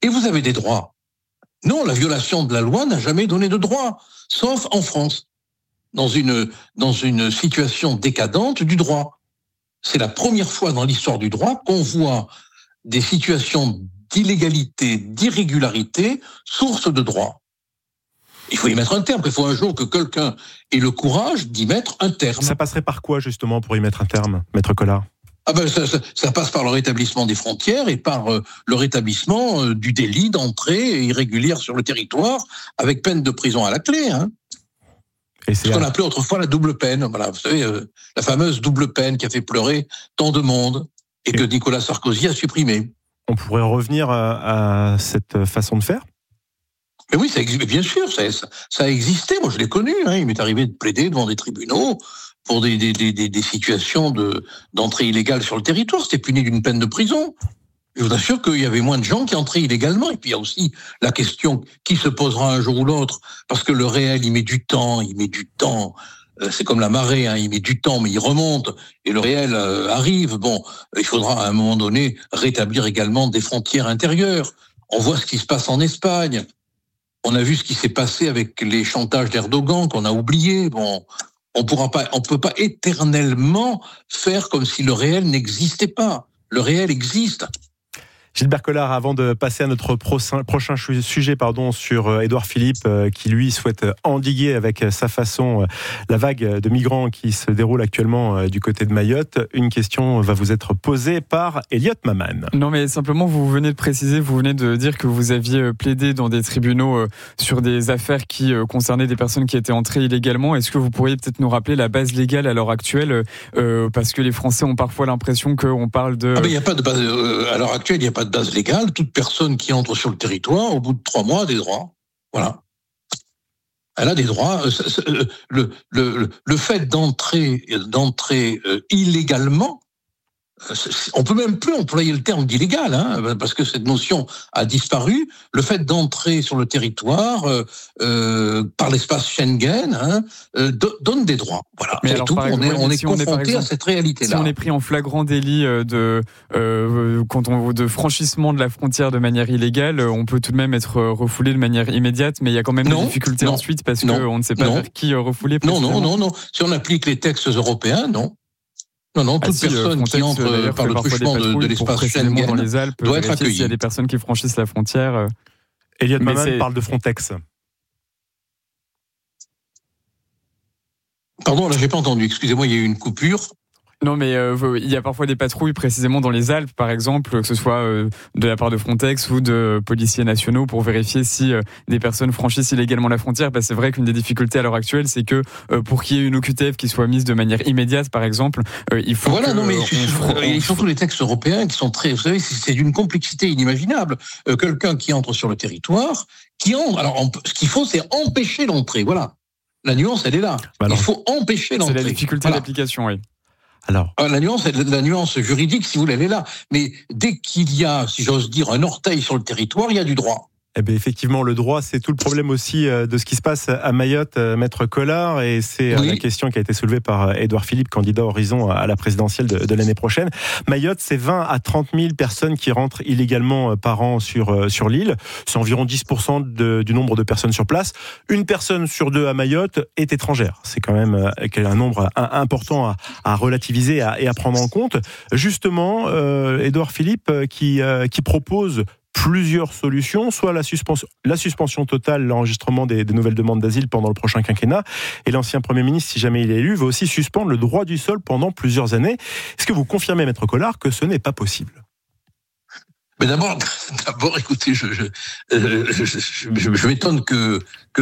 et vous avez des droits. Non, la violation de la loi n'a jamais donné de droits, sauf en France, dans une situation décadente du droit. C'est la première fois dans l'histoire du droit qu'on voit des situations d'illégalité, d'irrégularité, source de droit. Il faut y mettre un terme. Il faut un jour que quelqu'un ait le courage d'y mettre un terme. Ça passerait par quoi, justement, pour y mettre un terme, Maître Collard ? Ça passe par le rétablissement des frontières et par le rétablissement du délit d'entrée irrégulière sur le territoire, avec peine de prison à la clé. Et c'est ce qu'on appelait autrefois la double peine. Voilà, vous savez, la fameuse double peine qui a fait pleurer tant de monde et que Nicolas Sarkozy a supprimée. On pourrait revenir à cette façon de faire ? Mais oui, ça existe, bien sûr, ça a existé. Moi, je l'ai connu. Il m'est arrivé de plaider devant des tribunaux pour des situations d'entrée illégale sur le territoire. C'était puni d'une peine de prison. Je vous assure qu'il y avait moins de gens qui entraient illégalement. Et puis, il y a aussi la question qui se posera un jour ou l'autre, parce que le réel, il met du temps. C'est comme la marée, il met du temps, mais il remonte. Et le réel arrive. Bon, il faudra à un moment donné rétablir également des frontières intérieures. On voit ce qui se passe en Espagne. On a vu ce qui s'est passé avec les chantages d'Erdogan qu'on a oubliés. Bon, on peut pas éternellement faire comme si le réel n'existait pas. Le réel existe. Gilbert Collard, avant de passer à notre prochain sujet sur Édouard Philippe, qui lui souhaite endiguer avec sa façon la vague de migrants qui se déroule actuellement du côté de Mayotte, une question va vous être posée par Elliot Maman. Non, mais simplement, vous venez de dire que vous aviez plaidé dans des tribunaux sur des affaires qui concernaient des personnes qui étaient entrées illégalement. Est-ce que vous pourriez peut-être nous rappeler la base légale à l'heure actuelle, parce que les Français ont parfois l'impression qu'on parle de... il n'y a pas de base, à l'heure actuelle, il n'y a pas de base légale. Toute personne qui entre sur le territoire, au bout de 3 mois, a des droits. Voilà. Elle a des droits. Le fait d'entrer illégalement, on peut même plus employer le terme d'illégal, parce que cette notion a disparu. Le fait d'entrer sur le territoire par l'espace Schengen donne des droits. Voilà. Mais c'est alors, tout. On est confronté à cette réalité-là. Si on est pris en flagrant délit de franchissement de la frontière de manière illégale, on peut tout de même être refoulé de manière immédiate, mais il y a quand même des difficultés ensuite parce qu'on ne sait pas vers qui refouler. Non. Si on applique les textes européens, non. Non, toute personne qui entre par le truchement de l'espace Schengen dans les Alpes doit être accueillie. S'il y a des personnes qui franchissent la frontière. Elliot Maman parle de Frontex. Pardon, là j'ai pas entendu. Excusez-moi, il y a eu une coupure. Non, mais il y a parfois des patrouilles précisément dans les Alpes, par exemple, que ce soit de la part de Frontex ou de policiers nationaux pour vérifier si des personnes franchissent illégalement la frontière. C'est vrai qu'une des difficultés à l'heure actuelle, c'est que pour qu'il y ait une OQTF qui soit mise de manière immédiate, par exemple, il faut il y a surtout les textes européens qui sont très... Vous savez, c'est d'une complexité inimaginable. Quelqu'un qui entre sur le territoire, ce qu'il faut, c'est empêcher l'entrée. Voilà. La nuance, elle est là. Il faut empêcher l'entrée. C'est la difficulté d'application, oui. Alors, la nuance juridique, si vous voulez, elle est là. Mais dès qu'il y a, si j'ose dire, un orteil sur le territoire, il y a du droit. Eh bien, effectivement, le droit, c'est tout le problème aussi de ce qui se passe à Mayotte, Maître Collard, et c'est la question qui a été soulevée par Édouard Philippe, candidat Horizon à la présidentielle de l'année prochaine. Mayotte, c'est 20 à 30 000 personnes qui rentrent illégalement par an sur l'île. C'est environ 10% du nombre de personnes sur place. Une personne sur 2 à Mayotte est étrangère. C'est quand même un nombre important à relativiser et à prendre en compte. Justement, Édouard Philippe qui propose plusieurs solutions, soit la suspension totale, l'enregistrement des nouvelles demandes d'asile pendant le prochain quinquennat, et l'ancien Premier ministre, si jamais il est élu, va aussi suspendre le droit du sol pendant plusieurs années. Est-ce que vous confirmez, Maître Collard, que ce n'est pas possible ? Mais d'abord, écoutez, je m'étonne que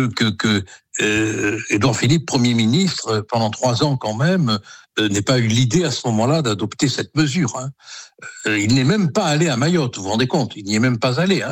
Édouard Philippe, Premier ministre, pendant 3 ans quand même, n'ait pas eu l'idée à ce moment-là d'adopter cette mesure. Il n'est même pas allé à Mayotte, vous vous rendez compte ? Il n'y est même pas allé.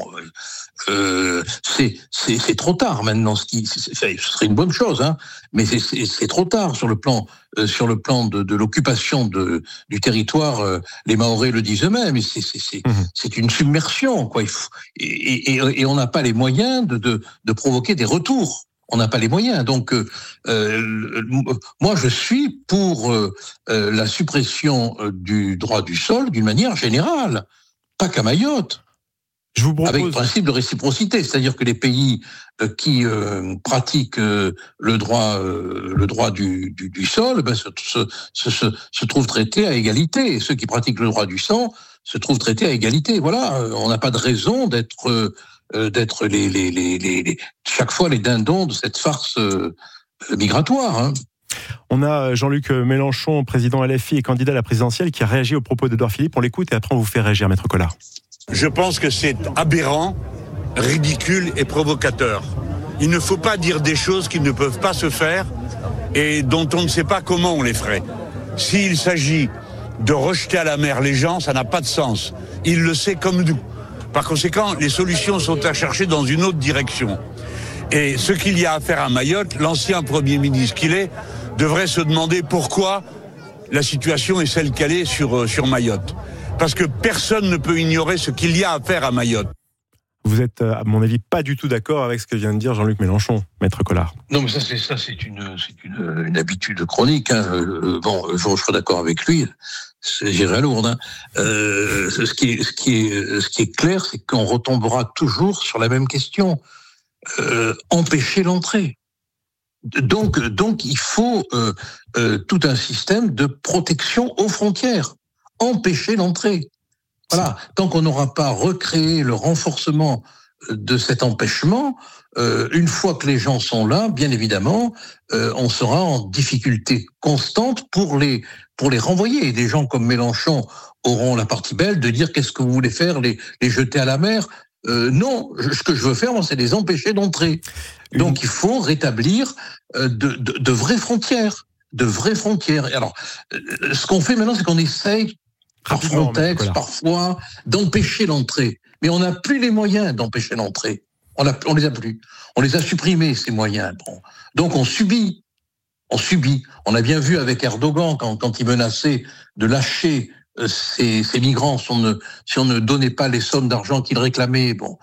C'est trop tard maintenant. Ce serait une bonne chose, mais c'est trop tard sur le plan de l'occupation du territoire. Les Mahorais le disent eux-mêmes. C'est une submersion, quoi. Et on n'a pas les moyens de provoquer des retours. On n'a pas les moyens. Donc, moi, je suis pour la suppression du droit du sol d'une manière générale, pas qu'à Mayotte. Je vous propose... Avec le principe de réciprocité, c'est-à-dire que les pays qui pratiquent le droit du sol se trouvent traités à égalité. Et ceux qui pratiquent le droit du sang se trouvent traités à égalité. Voilà, on n'a pas de raison d'être chaque fois les dindons de cette farce migratoire. Hein. On a Jean-Luc Mélenchon, président LFI et candidat à la présidentielle, qui a réagi aux propos d'Édouard Philippe. On l'écoute et après on vous fait réagir, Maître Collard. Je pense que c'est aberrant, ridicule et provocateur. Il ne faut pas dire des choses qui ne peuvent pas se faire et dont on ne sait pas comment on les ferait. S'il s'agit de rejeter à la mer les gens, ça n'a pas de sens. Il le sait comme nous. Par conséquent, les solutions sont à chercher dans une autre direction. Et ce qu'il y a à faire à Mayotte, l'ancien Premier ministre qu'il est, devrait se demander pourquoi la situation est celle qu'elle est sur Mayotte. Parce que personne ne peut ignorer ce qu'il y a à faire à Mayotte. Vous êtes, à mon avis, pas du tout d'accord avec ce que vient de dire Jean-Luc Mélenchon, Maître Collard. Non, mais c'est une habitude chronique. Hein. Je serai d'accord avec lui. J'irai à Lourdes. Hein. Ce qui est clair, c'est qu'on retombera toujours sur la même question. Empêcher l'entrée. Donc, il faut tout un système de protection aux frontières. Empêcher l'entrée. Voilà. Tant qu'on n'aura pas recréé le renforcement de cet empêchement, une fois que les gens sont là, bien évidemment, on sera en difficulté constante pour les renvoyer. Et des gens comme Mélenchon auront la partie belle de dire qu'est-ce que vous voulez faire, les jeter à la mer. Non, ce que je veux faire, moi, c'est les empêcher d'entrer. Donc, il faut rétablir de vraies frontières. De vraies frontières. Et alors, ce qu'on fait maintenant, c'est qu'on essaye, par Frontex, parfois, d'empêcher l'entrée. Mais on n'a plus les moyens d'empêcher l'entrée. On les a plus. On les a supprimés, ces moyens. Bon. Donc, on subit. On a bien vu avec Erdogan, quand il menaçait de lâcher ces migrants si on ne donnait pas les sommes d'argent qu'ils réclamaient. Bon,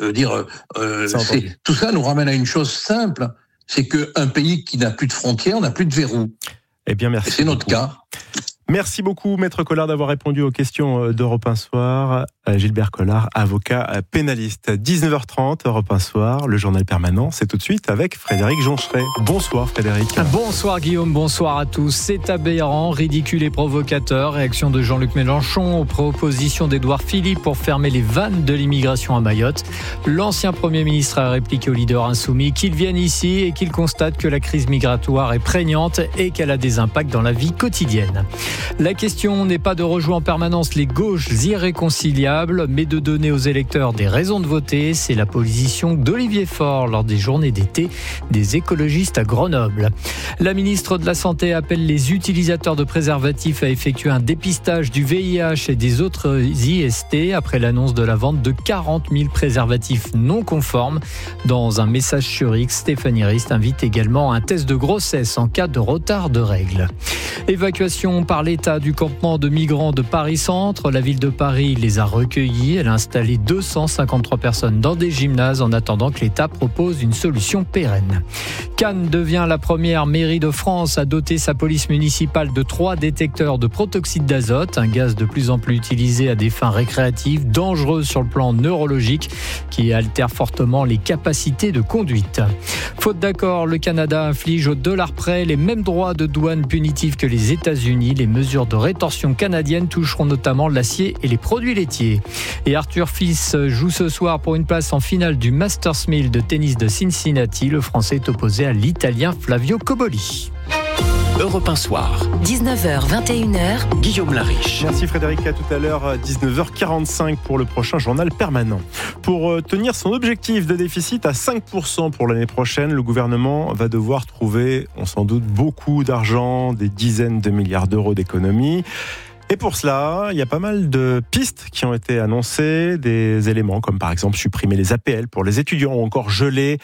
tout ça nous ramène à une chose simple, c'est qu'un pays qui n'a plus de frontières n'a plus de verrou. Eh bien, merci. Et c'est notre cas. Merci beaucoup, Maître Collard, d'avoir répondu aux questions d'Europe 1 Soir. Gilbert Collard, avocat pénaliste. 19h30, Europe 1 Soir, le journal permanent. C'est tout de suite avec Frédéric Joncheret. Bonsoir, Frédéric. Bonsoir, Guillaume. Bonsoir à tous. C'est aberrant, ridicule et provocateur. Réaction de Jean-Luc Mélenchon aux propositions d'Édouard Philippe pour fermer les vannes de l'immigration à Mayotte. L'ancien Premier ministre a répliqué au leader insoumis qu'il vienne ici et qu'il constate que la crise migratoire est prégnante et qu'elle a des impacts dans la vie quotidienne. La question n'est pas de rejouer en permanence les gauches irréconciliables, mais de donner aux électeurs des raisons de voter. C'est la position d'Olivier Faure lors des journées d'été des écologistes à Grenoble. La ministre de la Santé appelle les utilisateurs de préservatifs à effectuer un dépistage du VIH et des autres IST après l'annonce de la vente de 40 000 préservatifs non conformes. Dans un message sur X, Stéphanie Rist invite également à un test de grossesse en cas de retard de règles. Évacuation par l'État du campement de migrants de Paris-Centre. La ville de Paris les a recueillis. Elle a installé 253 personnes dans des gymnases en attendant que l'État propose une solution pérenne. Cannes devient la première mairie de France à doter sa police municipale de 3 détecteurs de protoxyde d'azote, un gaz de plus en plus utilisé à des fins récréatives, dangereux sur le plan neurologique, qui altère fortement les capacités de conduite. Faute d'accord, le Canada inflige au dollar près les mêmes droits de douane punitifs que les États-Unis. Les mesures de rétorsion canadiennes toucheront notamment l'acier et les produits laitiers. Et Arthur Fils joue ce soir pour une place en finale du Masters 1000 de tennis de Cincinnati. Le Français est opposé à l'Italien Flavio Cobolli. Europe 1 Soir. 19h, 21h. Guillaume Lariche. Merci Frédéric, à tout à l'heure, 19h45 pour le prochain journal permanent. Pour tenir son objectif de déficit à 5% pour l'année prochaine, le gouvernement va devoir trouver, on s'en doute, beaucoup d'argent, des dizaines de milliards d'euros d'économies. Et pour cela, il y a pas mal de pistes qui ont été annoncées, des éléments comme par exemple supprimer les APL pour les étudiants ou encore geler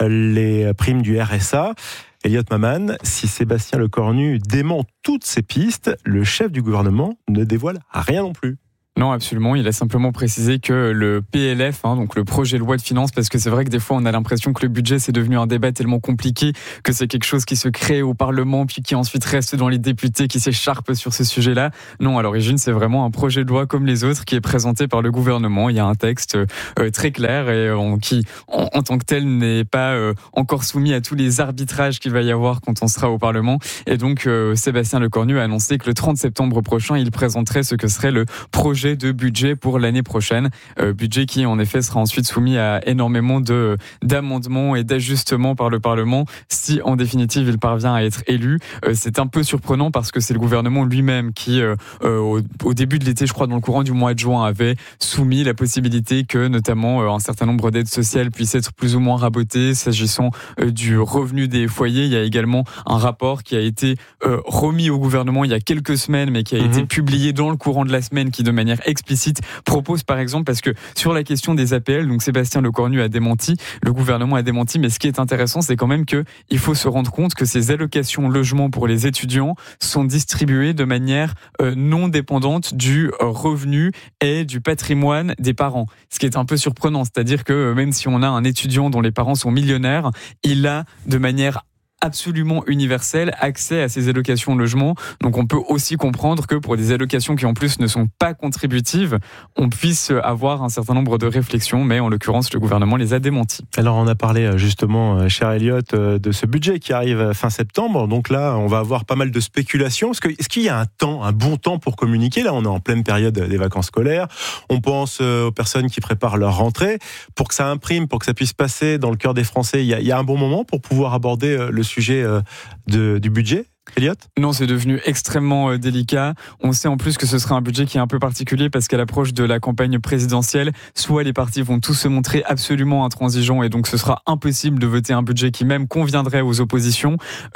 les primes du RSA. Elliot Maman, si Sébastien Lecornu dément toutes ces pistes, le chef du gouvernement ne dévoile rien non plus. Non, absolument. Il a simplement précisé que le PLF, donc le projet de loi de finances, parce que c'est vrai que des fois on a l'impression que le budget c'est devenu un débat tellement compliqué que c'est quelque chose qui se crée au Parlement puis qui ensuite reste dans les députés qui s'écharpent sur ce sujet-là. Non, à l'origine c'est vraiment un projet de loi comme les autres qui est présenté par le gouvernement. Il y a un texte très clair et qui en tant que tel n'est pas encore soumis à tous les arbitrages qu'il va y avoir quand on sera au Parlement. Et donc Sébastien Lecornu a annoncé que le 30 septembre prochain il présenterait ce que serait le projet de budget pour l'année prochaine. Budget qui, en effet, sera ensuite soumis à énormément d'amendements et d'ajustements par le Parlement si, en définitive, il parvient à être élu. C'est un peu surprenant parce que c'est le gouvernement lui-même qui, au début de l'été, je crois, dans le courant du mois de juin, avait soumis la possibilité que, notamment, un certain nombre d'aides sociales puissent être plus ou moins rabotées. S'agissant du revenu des foyers, il y a également un rapport qui a été remis au gouvernement il y a quelques semaines, mais qui a été publié dans le courant de la semaine, qui, de manière explicite, propose par exemple, parce que sur la question des APL, donc Sébastien Lecornu a démenti, le gouvernement a démenti, mais ce qui est intéressant, c'est quand même que il faut se rendre compte que ces allocations logement pour les étudiants sont distribuées de manière non dépendante du revenu et du patrimoine des parents. Ce qui est un peu surprenant, c'est-à-dire que même si on a un étudiant dont les parents sont millionnaires, il a de manière absolument universel accès à ces allocations logement. Donc on peut aussi comprendre que pour des allocations qui en plus ne sont pas contributives, on puisse avoir un certain nombre de réflexions, mais en l'occurrence le gouvernement les a démenties. Alors on a parlé justement, cher Elliot, de ce budget qui arrive fin septembre. Donc là on va avoir pas mal de spéculations. Est-ce qu'il y a un bon temps pour communiquer? Là on est en pleine période des vacances scolaires. On pense aux personnes qui préparent leur rentrée. Pour que ça imprime, pour que ça puisse passer dans le cœur des Français, il y a un bon moment pour pouvoir aborder le sujet du budget, Elliot? Non, c'est devenu extrêmement délicat. On sait en plus que ce sera un budget qui est un peu particulier parce qu'à l'approche de la campagne présidentielle, soit les partis vont tous se montrer absolument intransigeants et donc ce sera impossible de voter un budget qui même conviendrait aux oppositions,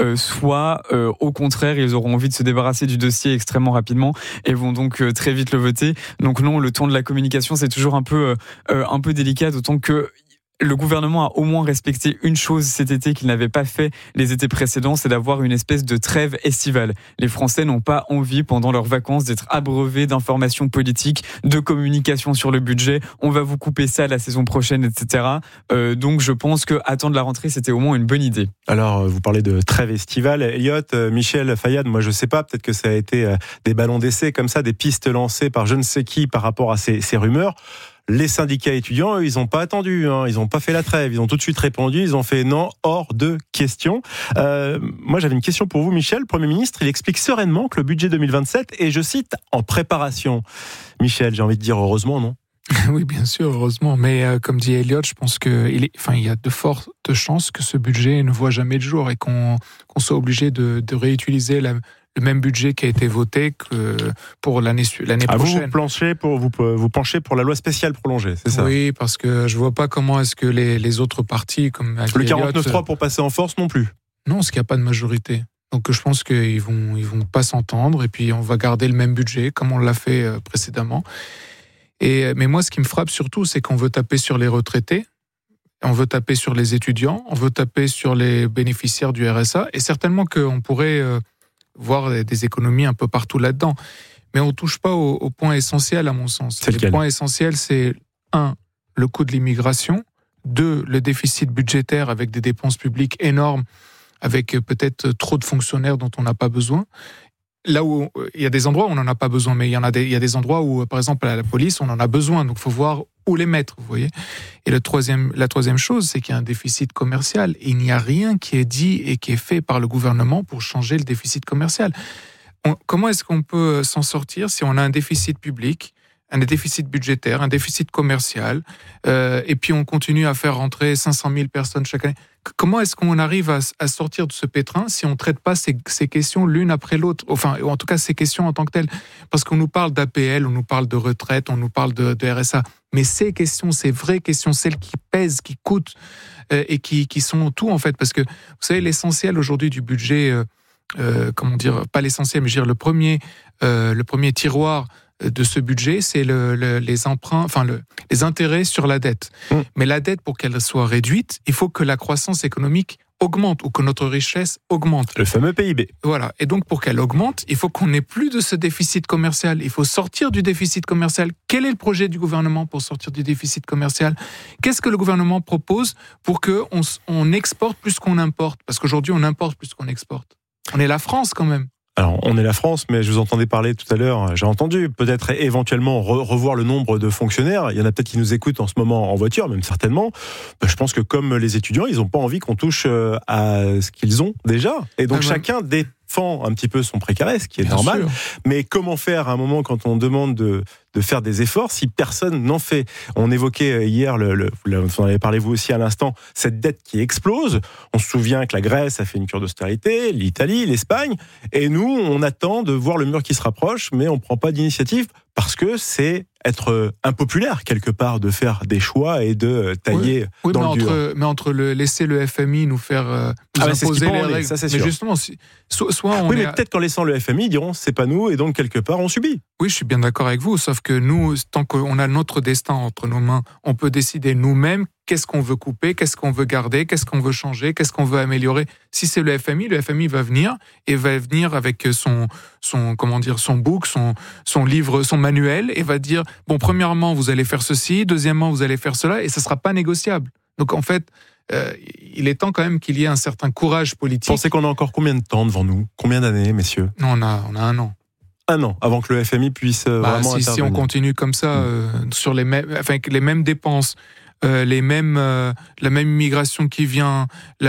soit au contraire, ils auront envie de se débarrasser du dossier extrêmement rapidement et vont donc très vite le voter. Donc non, le temps de la communication, c'est toujours un peu délicat, d'autant que le gouvernement a au moins respecté une chose cet été qu'il n'avait pas fait les étés précédents, c'est d'avoir une espèce de trêve estivale. Les Français n'ont pas envie, pendant leurs vacances, d'être abreuvés d'informations politiques, de communication sur le budget. On va vous couper ça la saison prochaine, etc. Donc je pense que attendre la rentrée, c'était au moins une bonne idée. Alors, vous parlez de trêve estivale. Elliot, Michel, Fayad, moi je sais pas, peut-être que ça a été des ballons d'essai comme ça, des pistes lancées par je ne sais qui par rapport à ces rumeurs. Les syndicats étudiants, eux, ils n'ont pas attendu, ils n'ont pas fait la trêve, ils ont tout de suite répondu, ils ont fait non, hors de question. Moi, j'avais une question pour vous, Michel. Le Premier ministre, il explique sereinement que le budget 2027 est, je cite, en préparation. Michel, j'ai envie de dire heureusement, non ? Oui, bien sûr, heureusement. Mais comme dit Elliot, je pense qu'il y a de fortes chances que ce budget ne voit jamais le jour et qu'on soit obligé de réutiliser le même budget qui a été voté que pour l'année prochaine. Vous penchez pour la loi spéciale prolongée, c'est ça? Oui, parce que je vois pas comment est-ce que les autres partis, comme le 49.3 pour passer en force non plus. Non, parce qu'il n'y a pas de majorité. Donc je pense qu'ils vont pas s'entendre et puis on va garder le même budget comme on l'a fait précédemment. Mais moi, ce qui me frappe surtout, c'est qu'on veut taper sur les retraités, on veut taper sur les étudiants, on veut taper sur les bénéficiaires du RSA, et certainement qu'on pourrait voir des économies un peu partout là-dedans. Mais on ne touche pas au point essentiel, à mon sens. Le point essentiel, c'est 1, le coût de l'immigration, 2, le déficit budgétaire avec des dépenses publiques énormes, avec peut-être trop de fonctionnaires dont on n'a pas besoin. Là où il y a des endroits où on n'en a pas besoin, mais il y a des endroits où, par exemple, à la police, on en a besoin. Donc, il faut voir où les mettre, vous voyez. Et la troisième chose, c'est qu'il y a un déficit commercial. Et il n'y a rien qui est dit et qui est fait par le gouvernement pour changer le déficit commercial. Comment est-ce qu'on peut s'en sortir si on a un déficit public, un déficit budgétaire, un déficit commercial, et puis on continue à faire rentrer 500 000 personnes chaque année? Comment est-ce qu'on arrive à sortir de ce pétrin si on ne traite pas ces questions l'une après l'autre? Enfin, en tout cas, ces questions en tant que telles. Parce qu'on nous parle d'APL, on nous parle de retraite, on nous parle de RSA. Mais ces questions, ces vraies questions, celles qui pèsent, qui coûtent et qui sont tout, en fait. Parce que, vous savez, l'essentiel aujourd'hui du budget, pas l'essentiel, mais je veux dire le premier tiroir de ce budget, c'est les emprunts, les intérêts sur la dette. Mais la dette, pour qu'elle soit réduite, il faut que la croissance économique augmente ou que notre richesse augmente. Le fameux PIB. Voilà. Et donc, pour qu'elle augmente, il faut qu'on n'ait plus de ce déficit commercial. Il faut sortir du déficit commercial. Quel est le projet du gouvernement pour sortir du déficit commercial ? Qu'est-ce que le gouvernement propose pour qu'on exporte plus qu'on importe ? Parce qu'aujourd'hui, on importe plus qu'on exporte. On est la France quand même. Alors, on est la France, mais je vous entendais parler tout à l'heure, j'ai entendu peut-être éventuellement revoir le nombre de fonctionnaires. Il y en a peut-être qui nous écoutent en ce moment en voiture, même certainement. Je pense que comme les étudiants, ils n'ont pas envie qu'on touche à ce qu'ils ont déjà. Et donc chacun défend un petit peu son précaré, ce qui est normal. Sûr. Mais comment faire à un moment quand on demande de faire des efforts si personne n'en fait ? On évoquait hier, vous en avez parlé vous aussi à l'instant, cette dette qui explose. On se souvient que la Grèce a fait une cure d'austérité, l'Italie, l'Espagne, et nous, on attend de voir le mur qui se rapproche, mais on ne prend pas d'initiative parce que c'est être impopulaire quelque part de faire des choix et de tailler dans le dur. Mais entre laisser le FMI nous faire imposer les règles, ça c'est mais sûr. justement, soit on mais peut-être qu'en laissant le FMI, ils diront c'est pas nous et donc quelque part on subit. Oui, je suis bien d'accord avec vous, sauf que nous, tant qu'on a notre destin entre nos mains, on peut décider nous-mêmes qu'est-ce qu'on veut couper, qu'est-ce qu'on veut garder, qu'est-ce qu'on veut changer, qu'est-ce qu'on veut améliorer. Si c'est le FMI va venir avec son book, son livre, son manuel, et va dire bon, premièrement vous allez faire ceci, deuxièmement vous allez faire cela, et ça sera pas négociable. Donc en fait, il est temps quand même qu'il y ait un certain courage politique. Vous pensez qu'on a encore combien de temps devant nous ? Combien d'années, messieurs ? Non, on a 1 an. 1 an avant que le FMI puisse vraiment intervenir. Si on continue comme ça sur les mêmes dépenses, la même immigration qui vient, pas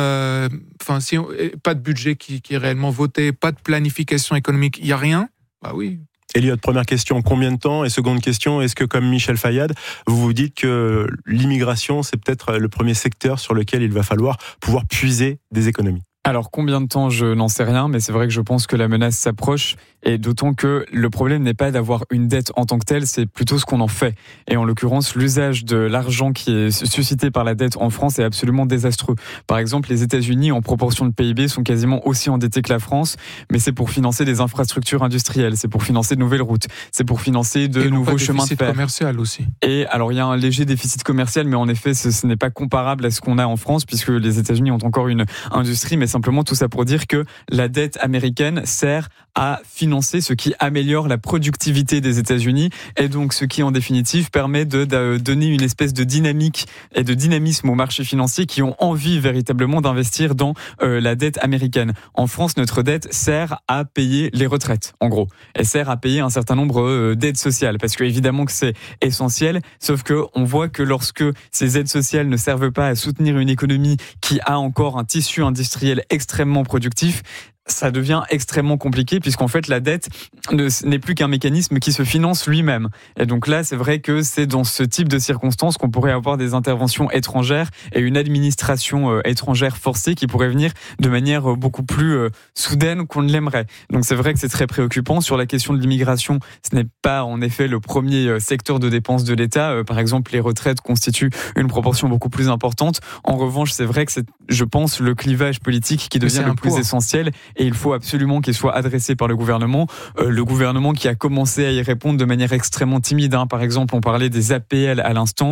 de budget qui est réellement voté, pas de planification économique, il y a rien. Bah oui. Elliot, première question, combien de temps ? Et seconde question, est-ce que comme Michel Fayad, vous vous dites que l'immigration, c'est peut-être le premier secteur sur lequel il va falloir pouvoir puiser des économies ? Alors, combien de temps, je n'en sais rien, mais c'est vrai que je pense que la menace s'approche, et d'autant que le problème n'est pas d'avoir une dette en tant que telle, c'est plutôt ce qu'on en fait. Et en l'occurrence, l'usage de l'argent qui est suscité par la dette en France est absolument désastreux. Par exemple, les États-Unis, en proportion de PIB, sont quasiment aussi endettés que la France, mais c'est pour financer des infrastructures industrielles, c'est pour financer de nouvelles routes, c'est pour financer de nouveaux chemins de fer. Déficit commercial aussi. Et alors, il y a un léger déficit commercial, mais en effet, ce n'est pas comparable à ce qu'on a en France, puisque les États-Unis ont encore une industrie, mais simplement tout ça pour dire que la dette américaine sert à financer ce qui améliore la productivité des États-Unis et donc ce qui en définitive permet de donner une espèce de dynamique et de dynamisme aux marchés financiers qui ont envie véritablement d'investir dans la dette américaine. En France, notre dette sert à payer les retraites, en gros. Elle sert à payer un certain nombre d'aides sociales parce que évidemment que c'est essentiel, sauf que on voit que lorsque ces aides sociales ne servent pas à soutenir une économie qui a encore un tissu industriel extrêmement productif, ça devient extrêmement compliqué puisqu'en fait la dette n'est plus qu'un mécanisme qui se finance lui-même. Et donc là, c'est vrai que c'est dans ce type de circonstances qu'on pourrait avoir des interventions étrangères et une administration étrangère forcée qui pourrait venir de manière beaucoup plus soudaine qu'on ne l'aimerait. Donc c'est vrai que c'est très préoccupant. Sur la question de l'immigration, ce n'est pas en effet le premier secteur de dépenses de l'État. Par exemple, les retraites constituent une proportion beaucoup plus importante. En revanche, c'est vrai que c'est, je pense, le clivage politique qui devient le plus essentiel. Et il faut absolument qu'il soit adressé par le gouvernement qui a commencé à y répondre de manière extrêmement timide. Par exemple, on parlait des APL à l'instant.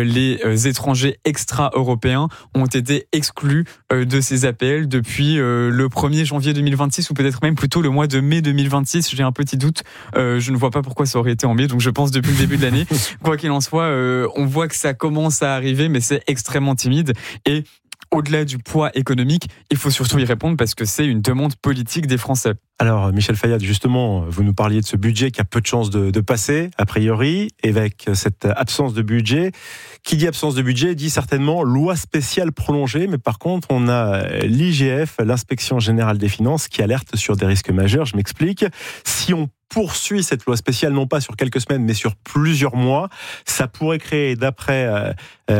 Les étrangers extra-européens ont été exclus de ces APL depuis le 1er janvier 2026 ou peut-être même plutôt le mois de mai 2026. J'ai un petit doute. Je ne vois pas pourquoi ça aurait été en mai, donc je pense depuis le début de l'année. Quoi qu'il en soit, on voit que ça commence à arriver, mais c'est extrêmement timide. Et au-delà du poids économique, il faut surtout y répondre parce que c'est une demande politique des Français. Alors, Michel Fayad, justement, vous nous parliez de ce budget qui a peu de chances de passer, a priori, et avec cette absence de budget. Qui dit absence de budget dit certainement loi spéciale prolongée, mais par contre, on a l'IGF, l'Inspection Générale des Finances, qui alerte sur des risques majeurs. Je m'explique. Si on poursuit cette loi spéciale, non pas sur quelques semaines, mais sur plusieurs mois, ça pourrait créer, d'après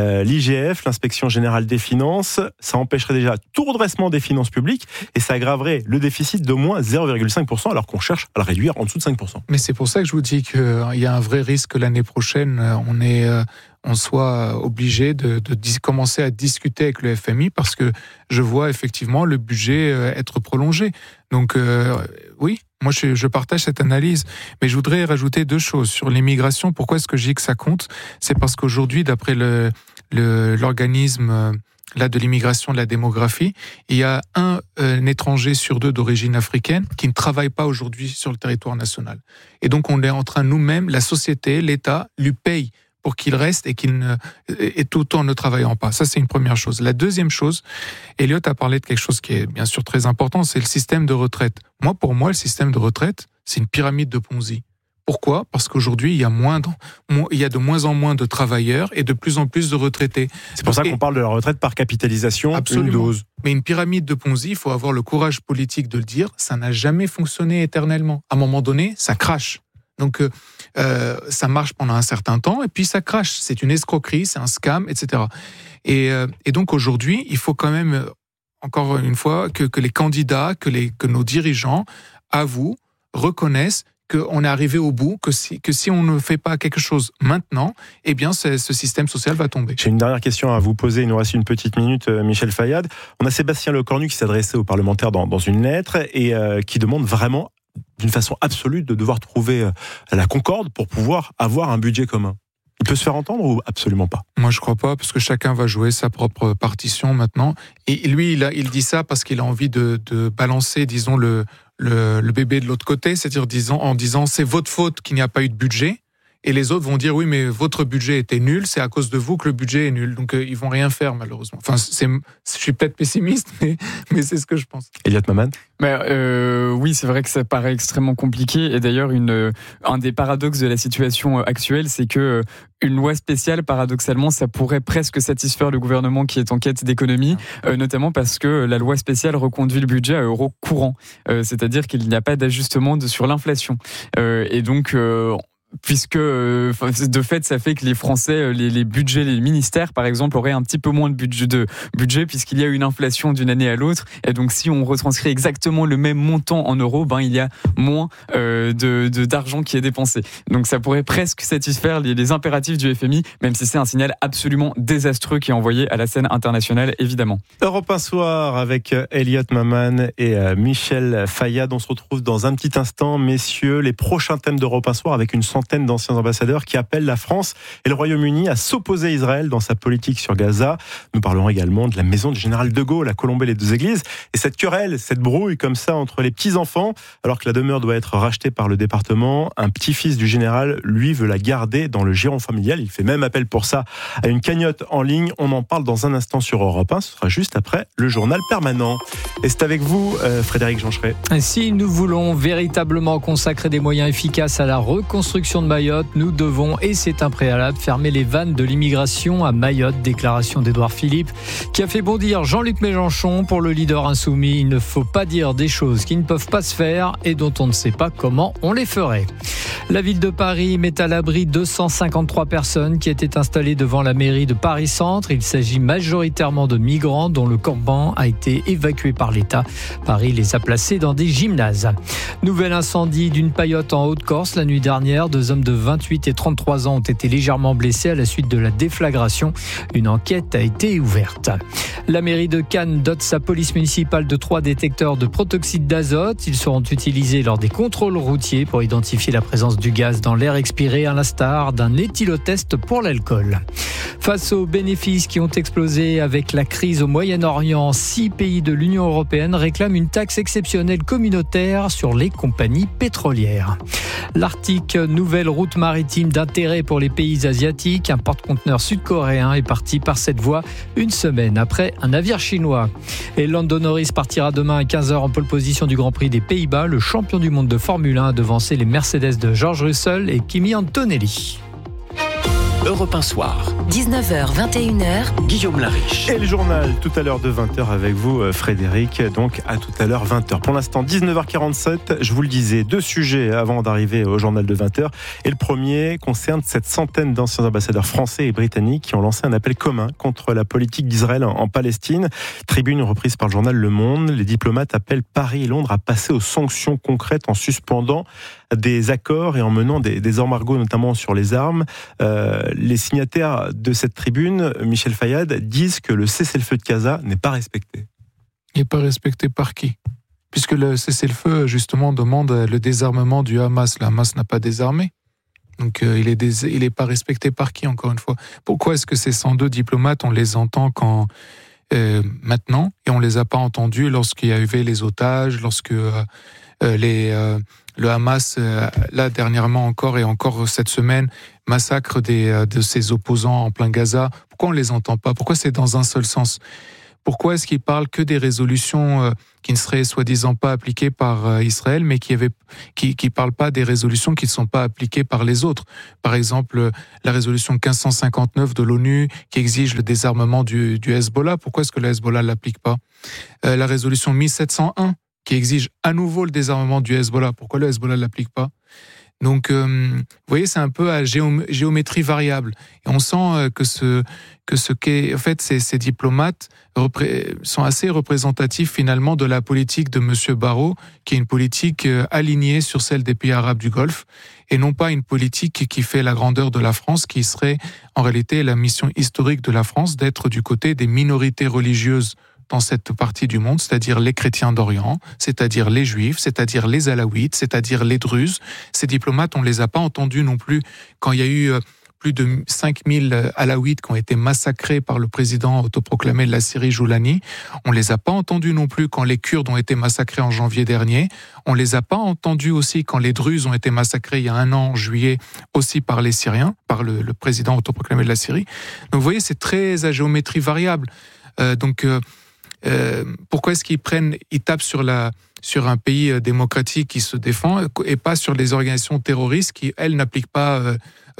l'IGF, l'Inspection Générale des Finances, ça empêcherait déjà tout redressement des finances publiques et ça aggraverait le déficit d'au moins 0,5%, alors qu'on cherche à le réduire en dessous de 5%. Mais c'est pour ça que je vous dis qu'il y a un vrai risque que l'année prochaine, on soit obligé de commencer à discuter avec le FMI parce que je vois effectivement le budget être prolongé. Donc oui, moi je partage cette analyse, mais je voudrais rajouter 2 choses sur l'immigration. Pourquoi est-ce que je dis que ça compte ? C'est parce qu'aujourd'hui, d'après l'organisme là de l'immigration, de la démographie, il y a un étranger sur 2 d'origine africaine qui ne travaille pas aujourd'hui sur le territoire national. Et donc on est en train, nous-mêmes, la société, l'État, lui paye pour qu'il reste et tout en ne travaillant pas. Ça, c'est une première chose. La deuxième chose, Elliot a parlé de quelque chose qui est bien sûr très important, c'est le système de retraite. Pour moi, le système de retraite, c'est une pyramide de Ponzi. Pourquoi ? Parce qu'aujourd'hui, il y a de moins en moins de travailleurs et de plus en plus de retraités. C'est pour ça qu'on parle de la retraite par capitalisation, absolument. Une dose. Mais une pyramide de Ponzi, il faut avoir le courage politique de le dire, ça n'a jamais fonctionné éternellement. À un moment donné, ça crache. Donc, ça marche pendant un certain temps et puis ça crache. C'est une escroquerie, c'est un scam, etc. Et donc aujourd'hui, il faut quand même, encore une fois, que les candidats, que nos dirigeants avouent, reconnaissent qu'on est arrivé au bout, que si on ne fait pas quelque chose maintenant, eh bien ce système social va tomber. J'ai une dernière question à vous poser, il nous reste une petite minute, Michel Fayad. On a Sébastien Lecornu qui s'adressait aux parlementaires dans une lettre et qui demande vraiment, d'une façon absolue, de devoir trouver la concorde pour pouvoir avoir un budget commun. Il peut se faire entendre ou absolument pas ? Moi, je crois pas, parce que chacun va jouer sa propre partition maintenant. Et lui, il dit ça parce qu'il a envie de balancer, disons, le bébé de l'autre côté, c'est-à-dire en disant c'est votre faute qu'il n'y a pas eu de budget. Et les autres vont dire oui, mais votre budget était nul, c'est à cause de vous que le budget est nul. Donc ils vont rien faire malheureusement. Enfin, je suis peut-être pessimiste, mais c'est ce que je pense. Elliot Maman ? Oui, c'est vrai que ça paraît extrêmement compliqué. Et d'ailleurs, un des paradoxes de la situation actuelle, c'est que une loi spéciale, paradoxalement, ça pourrait presque satisfaire le gouvernement qui est en quête d'économie, notamment parce que la loi spéciale reconduit le budget à euro courant, c'est-à-dire qu'il n'y a pas d'ajustement sur l'inflation. Et donc puisque de fait ça fait que les Français, les budgets, les ministères par exemple auraient un petit peu moins de budget puisqu'il y a une inflation d'une année à l'autre, et donc si on retranscrit exactement le même montant en euros, il y a moins d'argent qui est dépensé. Donc ça pourrait presque satisfaire les impératifs du FMI, même si c'est un signal absolument désastreux qui est envoyé à la scène internationale, évidemment. Europe 1 Soir avec Elliot Maman et Michel Fayad. On se retrouve dans un petit instant, messieurs, les prochains thèmes d'Europe 1 Soir avec une centaine d'anciens ambassadeurs qui appellent la France et le Royaume-Uni à s'opposer à Israël dans sa politique sur Gaza. Nous parlerons également de la maison du général de Gaulle à Colombey-les-Deux-Églises et cette querelle, cette brouille comme ça entre les petits-enfants, alors que la demeure doit être rachetée par le département. Un petit-fils du général, lui, veut la garder dans le giron familial. Il fait même appel pour ça à une cagnotte en ligne. On en parle dans un instant sur Europe 1. Ce sera juste après le journal permanent. Et c'est avec vous, Frédéric Jancheret. Si nous voulons véritablement consacrer des moyens efficaces à la reconstruction de Mayotte, nous devons, et c'est un préalable, fermer les vannes de l'immigration à Mayotte. Déclaration d'Édouard Philippe qui a fait bondir Jean-Luc Mélenchon. Pour le leader insoumis, il ne faut pas dire des choses qui ne peuvent pas se faire et dont on ne sait pas comment on les ferait. La ville de Paris met à l'abri 253 personnes qui étaient installées devant la mairie de Paris-Centre. Il s'agit majoritairement de migrants dont le campement a été évacué par l'État. Paris les a placés dans des gymnases. Nouvel incendie d'une paillote en Haute-Corse la nuit dernière. 2 hommes de 28 et 33 ans ont été légèrement blessés à la suite de la déflagration. Une enquête a été ouverte. La mairie de Cannes dote sa police municipale de 3 détecteurs de protoxyde d'azote. Ils seront utilisés lors des contrôles routiers pour identifier la présence du gaz dans l'air expiré, à l'instar d'un éthylotest pour l'alcool. Face aux bénéfices qui ont explosé avec la crise au Moyen-Orient, 6 pays de l'Union européenne réclament une taxe exceptionnelle communautaire sur les compagnies pétrolières. L'Arctique, nouvelle route maritime d'intérêt pour les pays asiatiques. Un porte-conteneur sud-coréen est parti par cette voie une semaine après un navire chinois. Et Lando Norris partira demain à 15h en pole position du Grand Prix des Pays-Bas. Le champion du monde de Formule 1 a devancé les Mercedes de George Russell et Kimi Antonelli. Europe 1 Soir. 19h, 21h, Guillaume Lariche. Et le journal tout à l'heure de 20h avec vous, Frédéric. Donc à tout à l'heure, 20h. Pour l'instant, 19h47. Je vous le disais, 2 sujets avant d'arriver au journal de 20h. Et le premier concerne cette centaine d'anciens ambassadeurs français et britanniques qui ont lancé un appel commun contre la politique d'Israël en Palestine. Tribune reprise par le journal Le Monde. Les diplomates appellent Paris et Londres à passer aux sanctions concrètes en suspendant des accords et en menant des embargos, notamment sur les armes. Les signataires de cette tribune, Michel Fayad, disent que le cessez-le-feu de Gaza n'est pas respecté. Il n'est pas respecté par qui ? Puisque le cessez-le-feu, justement, demande le désarmement du Hamas. Le Hamas n'a pas désarmé. Donc il est pas respecté par qui, encore une fois? Pourquoi est-ce que ces 102 diplomates, on les entend maintenant, et on les a pas entendus lorsqu'il y avait les otages, lorsque le Hamas, là dernièrement encore et encore cette semaine, massacre de ses opposants en plein Gaza? Pourquoi on les entend pas? Pourquoi c'est dans un seul sens? Pourquoi est-ce qu'ils parlent que des résolutions qui ne seraient soi-disant pas appliquées par Israël, mais qui parlent pas des résolutions qui ne sont pas appliquées par les autres? Par exemple, la résolution 1559 de l'ONU qui exige le désarmement du Hezbollah. Pourquoi est-ce que le Hezbollah l'applique pas? La résolution 1701 qui exige à nouveau le désarmement du Hezbollah. Pourquoi le Hezbollah l'applique pas? Donc, vous voyez, c'est un peu à géométrie variable. Et on sent en fait, ces diplomates sont assez représentatifs finalement de la politique de Monsieur Barrot, qui est une politique alignée sur celle des pays arabes du Golfe, et non pas une politique qui fait la grandeur de la France, qui serait en réalité la mission historique de la France d'être du côté des minorités religieuses dans cette partie du monde, c'est-à-dire les chrétiens d'Orient, c'est-à-dire les juifs, c'est-à-dire les alaouites, c'est-à-dire les druzes. Ces diplomates, on ne les a pas entendus non plus quand il y a eu plus de 5000 alaouites qui ont été massacrés par le président autoproclamé de la Syrie, Joulani. On ne les a pas entendus non plus quand les Kurdes ont été massacrés en janvier dernier. On ne les a pas entendus aussi quand les Druzes ont été massacrés il y a un an, en juillet, aussi par les Syriens, par le président autoproclamé de la Syrie. Donc vous voyez, c'est très à géométrie variable. Pourquoi est-ce qu'ils tapent sur un pays démocratique qui se défend et pas sur les organisations terroristes qui, elles, n'appliquent pas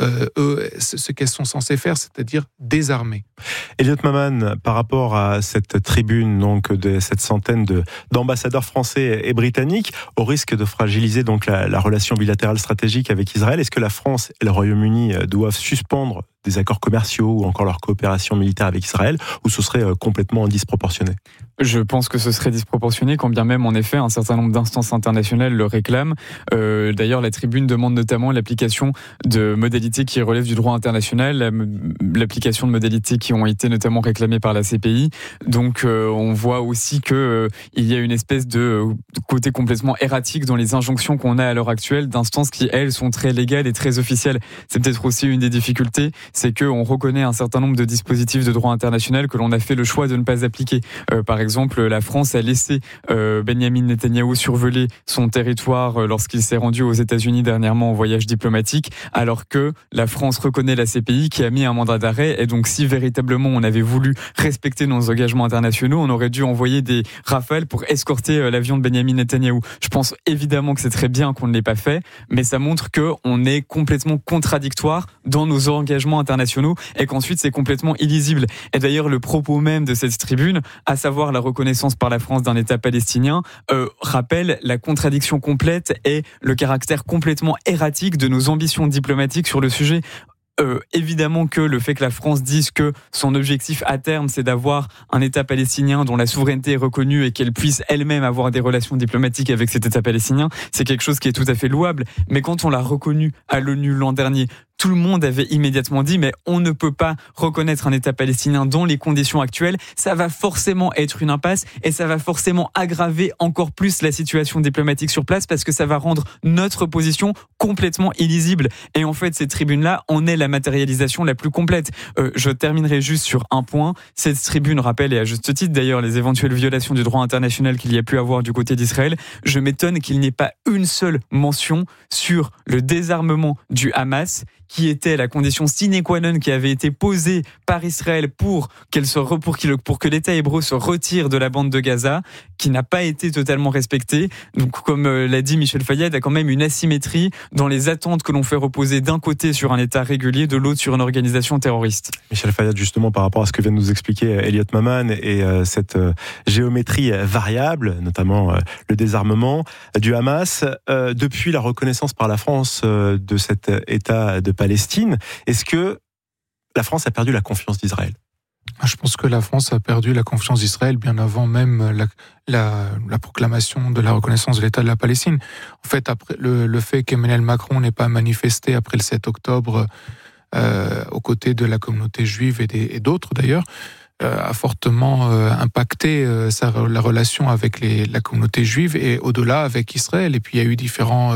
ce qu'elles sont censées faire, c'est-à-dire désarmer? Elliot Maman, par rapport à cette tribune, donc de cette centaine d'ambassadeurs français et britanniques, au risque de fragiliser donc la relation bilatérale stratégique avec Israël, est-ce que la France et le Royaume-Uni doivent suspendre des accords commerciaux ou encore leur coopération militaire avec Israël, ou ce serait complètement disproportionné? Je pense que ce serait disproportionné, quand bien même, en effet, un certain nombre d'instances internationales le réclament. D'ailleurs, la tribune demande notamment l'application de modalités qui relèvent du droit international, l'application de modalités qui ont été notamment réclamées par la CPI. Donc, on voit aussi que il y a une espèce de côté complètement erratique dans les injonctions qu'on a à l'heure actuelle d'instances qui, elles, sont très légales et très officielles. C'est peut-être aussi une des difficultés, c'est qu'on reconnaît un certain nombre de dispositifs de droit international que l'on a fait le choix de ne pas appliquer. Par exemple, la France a laissé Benyamin Netanyahou survoler son territoire lorsqu'il s'est rendu aux États-Unis dernièrement en voyage diplomatique, alors que la France reconnaît la CPI qui a mis un mandat d'arrêt. Et donc, si véritablement on avait voulu respecter nos engagements internationaux, on aurait dû envoyer des rafales pour escorter l'avion de Benyamin Netanyahou. Je pense évidemment que c'est très bien qu'on ne l'ait pas fait, mais ça montre qu'on est complètement contradictoire dans nos engagements internationaux et qu'ensuite c'est complètement illisible. Et d'ailleurs, le propos même de cette tribune, à savoir la reconnaissance par la France d'un État palestinien, rappelle la contradiction complète et le caractère complètement erratique de nos ambitions diplomatiques sur le sujet. Évidemment que le fait que la France dise que son objectif à terme c'est d'avoir un État palestinien dont la souveraineté est reconnue et qu'elle puisse elle-même avoir des relations diplomatiques avec cet État palestinien, c'est quelque chose qui est tout à fait louable. Mais quand on l'a reconnu à l'ONU l'an dernier, tout le monde avait immédiatement dit mais on ne peut pas reconnaître un État palestinien dans les conditions actuelles, ça va forcément être une impasse et ça va forcément aggraver encore plus la situation diplomatique sur place parce que ça va rendre notre position complètement illisible. Et en fait, cette tribune-là en est la matérialisation la plus complète. Je terminerai juste sur un point. Cette tribune rappelle, et à juste titre d'ailleurs, les éventuelles violations du droit international qu'il y a pu avoir du côté d'Israël. Je m'étonne qu'il n'y ait pas une seule mention sur le désarmement du Hamas, qui était la condition sine qua non qui avait été posée par Israël pour que l'État hébreu se retire de la bande de Gaza, qui n'a pas été totalement respectée. Donc, comme l'a dit Michel Fayad, il y a quand même une asymétrie dans les attentes que l'on fait reposer d'un côté sur un État régulier, de l'autre sur une organisation terroriste. Michel Fayad, justement, par rapport à ce que vient de nous expliquer Elliot Maman et cette géométrie variable, notamment le désarmement du Hamas, depuis la reconnaissance par la France de cet État de Palestine, est-ce que la France a perdu la confiance d'Israël? Je pense que la France a perdu la confiance d'Israël bien avant même la proclamation de la reconnaissance de l'État de la Palestine. En fait, après le fait qu'Emmanuel Macron n'ait pas manifesté après le 7 octobre aux côtés de la communauté juive et d'autres d'ailleurs, a fortement impacté la relation avec la communauté juive et au-delà avec Israël. Et puis il y a eu différents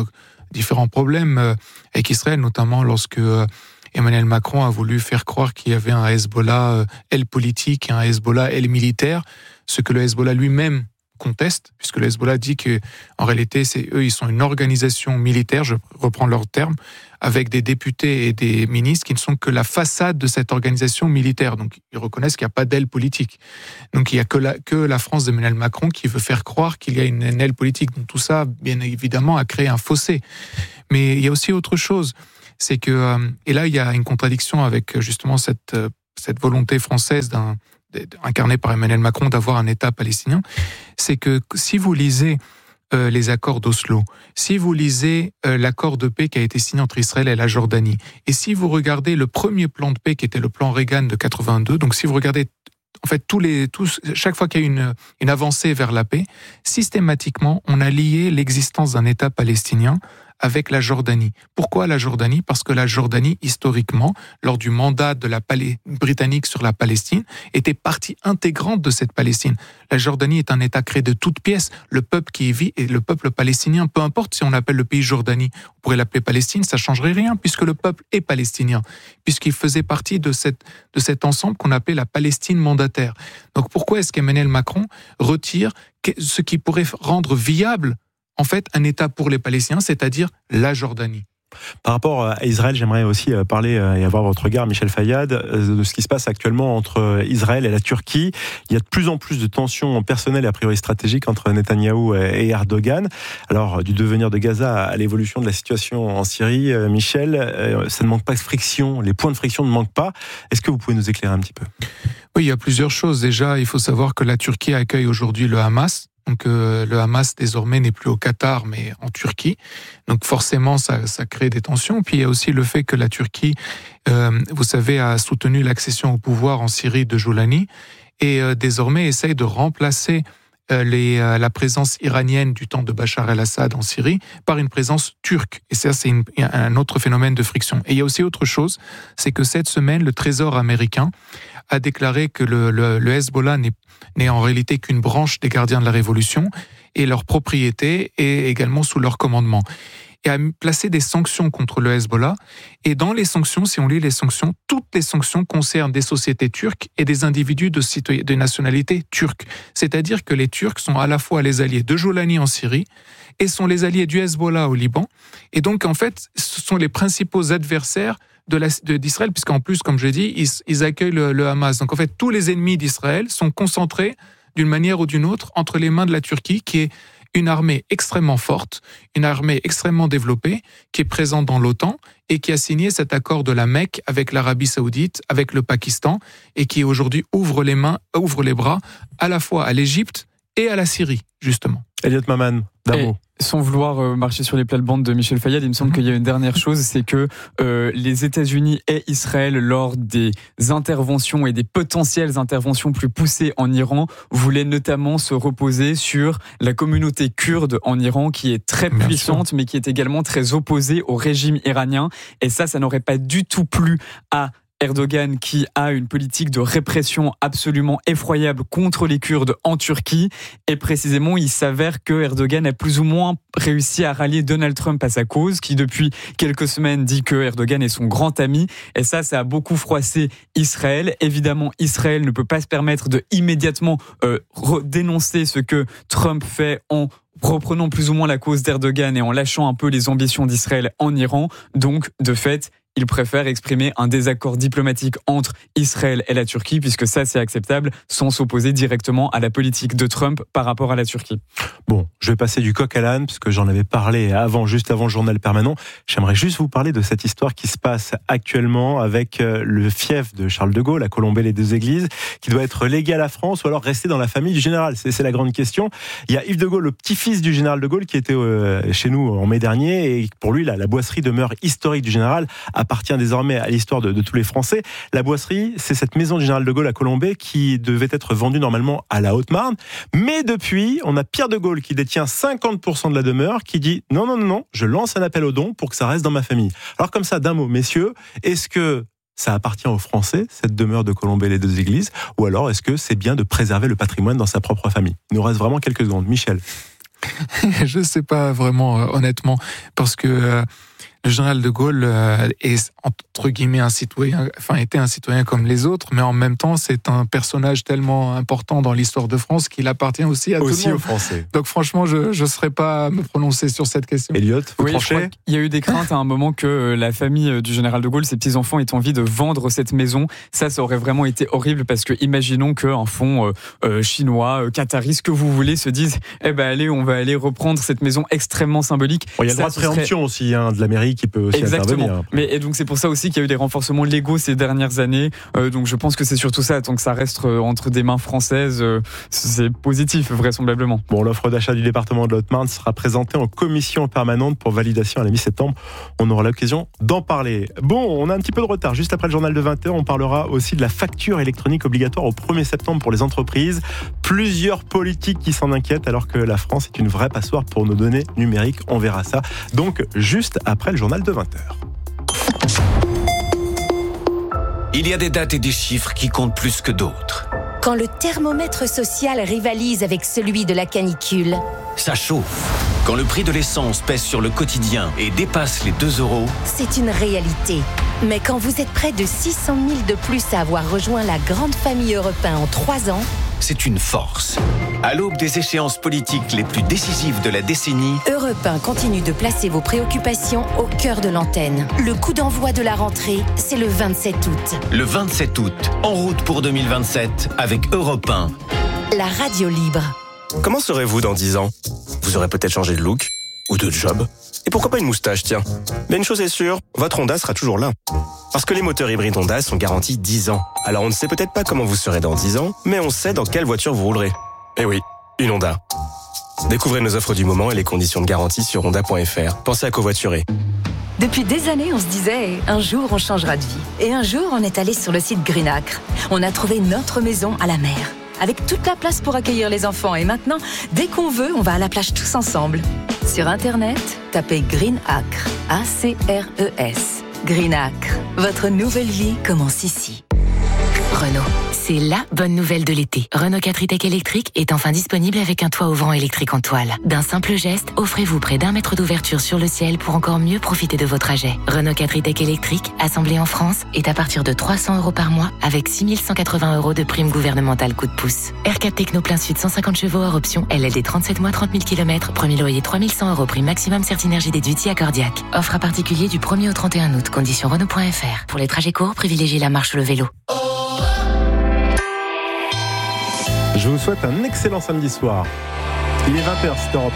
différents problèmes avec Israël, notamment lorsque Emmanuel Macron a voulu faire croire qu'il y avait un Hezbollah aile politique et un Hezbollah aile militaire, ce que le Hezbollah lui-même conteste, puisque le Hezbollah dit que en réalité, ils sont une organisation militaire, je reprends leurs termes, avec des députés et des ministres qui ne sont que la façade de cette organisation militaire. Donc, ils reconnaissent qu'il n'y a pas d'aile politique. Donc, il n'y a que la France d'Emmanuel Macron qui veut faire croire qu'il y a une aile politique. Donc, tout ça, bien évidemment, a créé un fossé. Mais il y a aussi autre chose, c'est que, et là, il y a une contradiction avec justement cette volonté française incarnée par Emmanuel Macron d'avoir un État palestinien, c'est que si vous lisez les accords d'Oslo, si vous lisez l'accord de paix qui a été signé entre Israël et la Jordanie, et si vous regardez le premier plan de paix qui était le plan Reagan de 82, donc si vous regardez en fait chaque fois qu'il y a une avancée vers la paix, systématiquement on a lié l'existence d'un État palestinien avec la Jordanie. Pourquoi la Jordanie ? Parce que la Jordanie, historiquement, lors du mandat de la britannique sur la Palestine, était partie intégrante de cette Palestine. La Jordanie est un État créé de toutes pièces. Le peuple qui y vit est le peuple palestinien. Peu importe si on appelle le pays Jordanie, on pourrait l'appeler Palestine, ça ne changerait rien, puisque le peuple est palestinien, puisqu'il faisait partie de cet ensemble qu'on appelait la Palestine mandataire. Donc pourquoi est-ce qu'Emmanuel Macron retire ce qui pourrait rendre viable en fait, un État pour les Palestiniens, c'est-à-dire la Jordanie. Par rapport à Israël, j'aimerais aussi parler et avoir votre regard, Michel Fayad, de ce qui se passe actuellement entre Israël et la Turquie. Il y a de plus en plus de tensions personnelles et a priori stratégiques entre Netanyahou et Erdogan. Alors, du devenir de Gaza à l'évolution de la situation en Syrie, Michel, ça ne manque pas de friction, les points de friction ne manquent pas. Est-ce que vous pouvez nous éclairer un petit peu ? Oui, il y a plusieurs choses. Déjà, il faut savoir que la Turquie accueille aujourd'hui le Hamas. Donc le Hamas désormais n'est plus au Qatar mais en Turquie. Donc forcément ça crée des tensions. Puis il y a aussi le fait que la Turquie, vous savez, a soutenu l'accession au pouvoir en Syrie de Joulani et désormais essaye de remplacer la présence iranienne du temps de Bachar el-Assad en Syrie par une présence turque. Et ça, c'est un autre phénomène de friction. Et il y a aussi autre chose, c'est que cette semaine, le Trésor américain a déclaré que le Hezbollah n'est en réalité qu'une branche des gardiens de la Révolution et leur propriété est également sous leur commandement. Et a placé des sanctions contre le Hezbollah. Et dans les sanctions, si on lit les sanctions, toutes les sanctions concernent des sociétés turques et des individus de nationalité turque. C'est-à-dire que les Turcs sont à la fois les alliés de Jolani en Syrie et sont les alliés du Hezbollah au Liban. Et donc, en fait, ce sont les principaux adversaires d'Israël, puisqu'en plus, comme je dis, ils accueillent le Hamas. Donc, en fait, tous les ennemis d'Israël sont concentrés d'une manière ou d'une autre entre les mains de la Turquie, qui est une armée extrêmement forte, une armée extrêmement développée, qui est présente dans l'OTAN et qui a signé cet accord de la Mecque avec l'Arabie Saoudite, avec le Pakistan, et qui aujourd'hui ouvre les bras à la fois à l'Égypte et à la Syrie, justement. Elliot Maman, d'un mot. Sans vouloir marcher sur les plates-bandes de Michel Fayad, il me semble qu'il y a une dernière chose, c'est que les États-Unis et Israël, lors des interventions et des potentielles interventions plus poussées en Iran, voulaient notamment se reposer sur la communauté kurde en Iran, qui est très puissante, mais qui est également très opposée au régime iranien. Et ça n'aurait pas du tout plu à Erdogan, qui a une politique de répression absolument effroyable contre les Kurdes en Turquie. Et précisément, il s'avère que Erdogan a plus ou moins réussi à rallier Donald Trump à sa cause, qui depuis quelques semaines dit que Erdogan est son grand ami. Et ça a beaucoup froissé Israël. Évidemment, Israël ne peut pas se permettre de immédiatement dénoncer ce que Trump fait en reprenant plus ou moins la cause d'Erdogan et en lâchant un peu les ambitions d'Israël en Iran. Donc, de fait, il préfère exprimer un désaccord diplomatique entre Israël et la Turquie, puisque ça, c'est acceptable, sans s'opposer directement à la politique de Trump par rapport à la Turquie. Bon, je vais passer du coq à l'âne, puisque j'en avais parlé juste avant le journal permanent. J'aimerais juste vous parler de cette histoire qui se passe actuellement avec le fief de Charles de Gaulle, à Colombey-les-Deux-Églises, qui doit être légué à la France ou alors rester dans la famille du général. C'est la grande question. Il y a Yves de Gaulle, le petit-fils du général de Gaulle, qui était chez nous en mai dernier, et pour lui, la boisserie demeure historique du général, appartient désormais à l'histoire de tous les Français. La boisserie, c'est cette maison du général de Gaulle à Colombey qui devait être vendue normalement à la Haute-Marne. Mais depuis, on a Pierre de Gaulle qui détient 50% de la demeure, qui dit non, je lance un appel aux dons pour que ça reste dans ma famille. Alors comme ça, d'un mot, messieurs, est-ce que ça appartient aux Français, cette demeure de Colombey-les-Deux-Églises, ou alors est-ce que c'est bien de préserver le patrimoine dans sa propre famille ? Il nous reste vraiment quelques secondes. Michel. Je ne sais pas vraiment, honnêtement, parce que le général de Gaulle est entre guillemets était un citoyen comme les autres, mais en même temps, c'est un personnage tellement important dans l'histoire de France qu'il appartient aussi à tout le monde. Aux Français. Donc franchement, je ne saurais pas me prononcer sur cette question. Elliot, vous tranchez ? Il y a eu des craintes à un moment que la famille du général de Gaulle, ses petits-enfants, aient envie de vendre cette maison. Ça aurait vraiment été horrible parce que imaginons qu'un fonds chinois, qatari, ce que vous voulez, se dise allez, on va aller reprendre cette maison extrêmement symbolique. Il y a le droit de préemption aussi de la mairie qui peut aussi intervenir. Et donc c'est pour ça aussi qu'il y a eu des renforcements légaux ces dernières années. Donc je pense que c'est surtout ça. Tant que ça reste entre des mains françaises, c'est positif vraisemblablement. Bon, l'offre d'achat du département de Haute-Marne sera présentée en commission permanente pour validation à la mi-septembre. On aura l'occasion d'en parler. Bon, on a un petit peu de retard. Juste après le journal de 20h, on parlera aussi de la facture électronique obligatoire au 1er septembre pour les entreprises. Plusieurs politiques qui s'en inquiètent alors que la France est une vraie passoire pour nos données numériques. On verra ça. Donc, juste après le journal de 20h. Il y a des dates et des chiffres qui comptent plus que d'autres. Quand le thermomètre social rivalise avec celui de la canicule. Ça chauffe. Quand le prix de l'essence pèse sur le quotidien et dépasse les 2 €. C'est une réalité. Mais quand vous êtes près de 600 000 de plus à avoir rejoint la grande famille Europe 1 en 3 ans, c'est une force. À l'aube des échéances politiques les plus décisives de la décennie, Europe 1 continue de placer vos préoccupations au cœur de l'antenne. Le coup d'envoi de la rentrée, c'est le 27 août. Le 27 août, en route pour 2027 avec Europe 1. La radio libre. Comment serez-vous dans 10 ans ? Vous aurez peut-être changé de look ou de job. Et pourquoi pas une moustache, tiens. Mais une chose est sûre, votre Honda sera toujours là. Parce que les moteurs hybrides Honda sont garantis 10 ans. Alors on ne sait peut-être pas comment vous serez dans 10 ans, mais on sait dans quelle voiture vous roulerez. Eh oui, une Honda. Découvrez nos offres du moment et les conditions de garantie sur honda.fr. Pensez à covoiturer. Depuis des années, on se disait, un jour on changera de vie. Et un jour, on est allé sur le site Green Acre. On a trouvé notre maison à la mer, avec toute la place pour accueillir les enfants. Et maintenant, dès qu'on veut, on va à la plage tous ensemble. Sur Internet, tapez Green Acre, A-C-R-E-S. Green Acre, votre nouvelle vie commence ici. Renault, c'est la bonne nouvelle de l'été. Renault 4 e-Tech électrique est enfin disponible avec un toit ouvrant électrique en toile. D'un simple geste, offrez-vous près d'1 mètre d'ouverture sur le ciel pour encore mieux profiter de vos trajets. Renault 4 e-Tech électrique, assemblé en France, est à partir de 300 € par mois avec 6 180 € de prime gouvernementale coup de pouce. R4 Techno plein sud 150 chevaux hors option, LLD 37 mois 30 000 km, premier loyer 3 100 € prime maximum Certinergie déduit accordiaque. Offre à particulier du 1er au 31 août, conditions Renault.fr. Pour les trajets courts, privilégiez la marche ou le vélo. Je vous souhaite un excellent samedi soir. Il est 20h, c'est Europe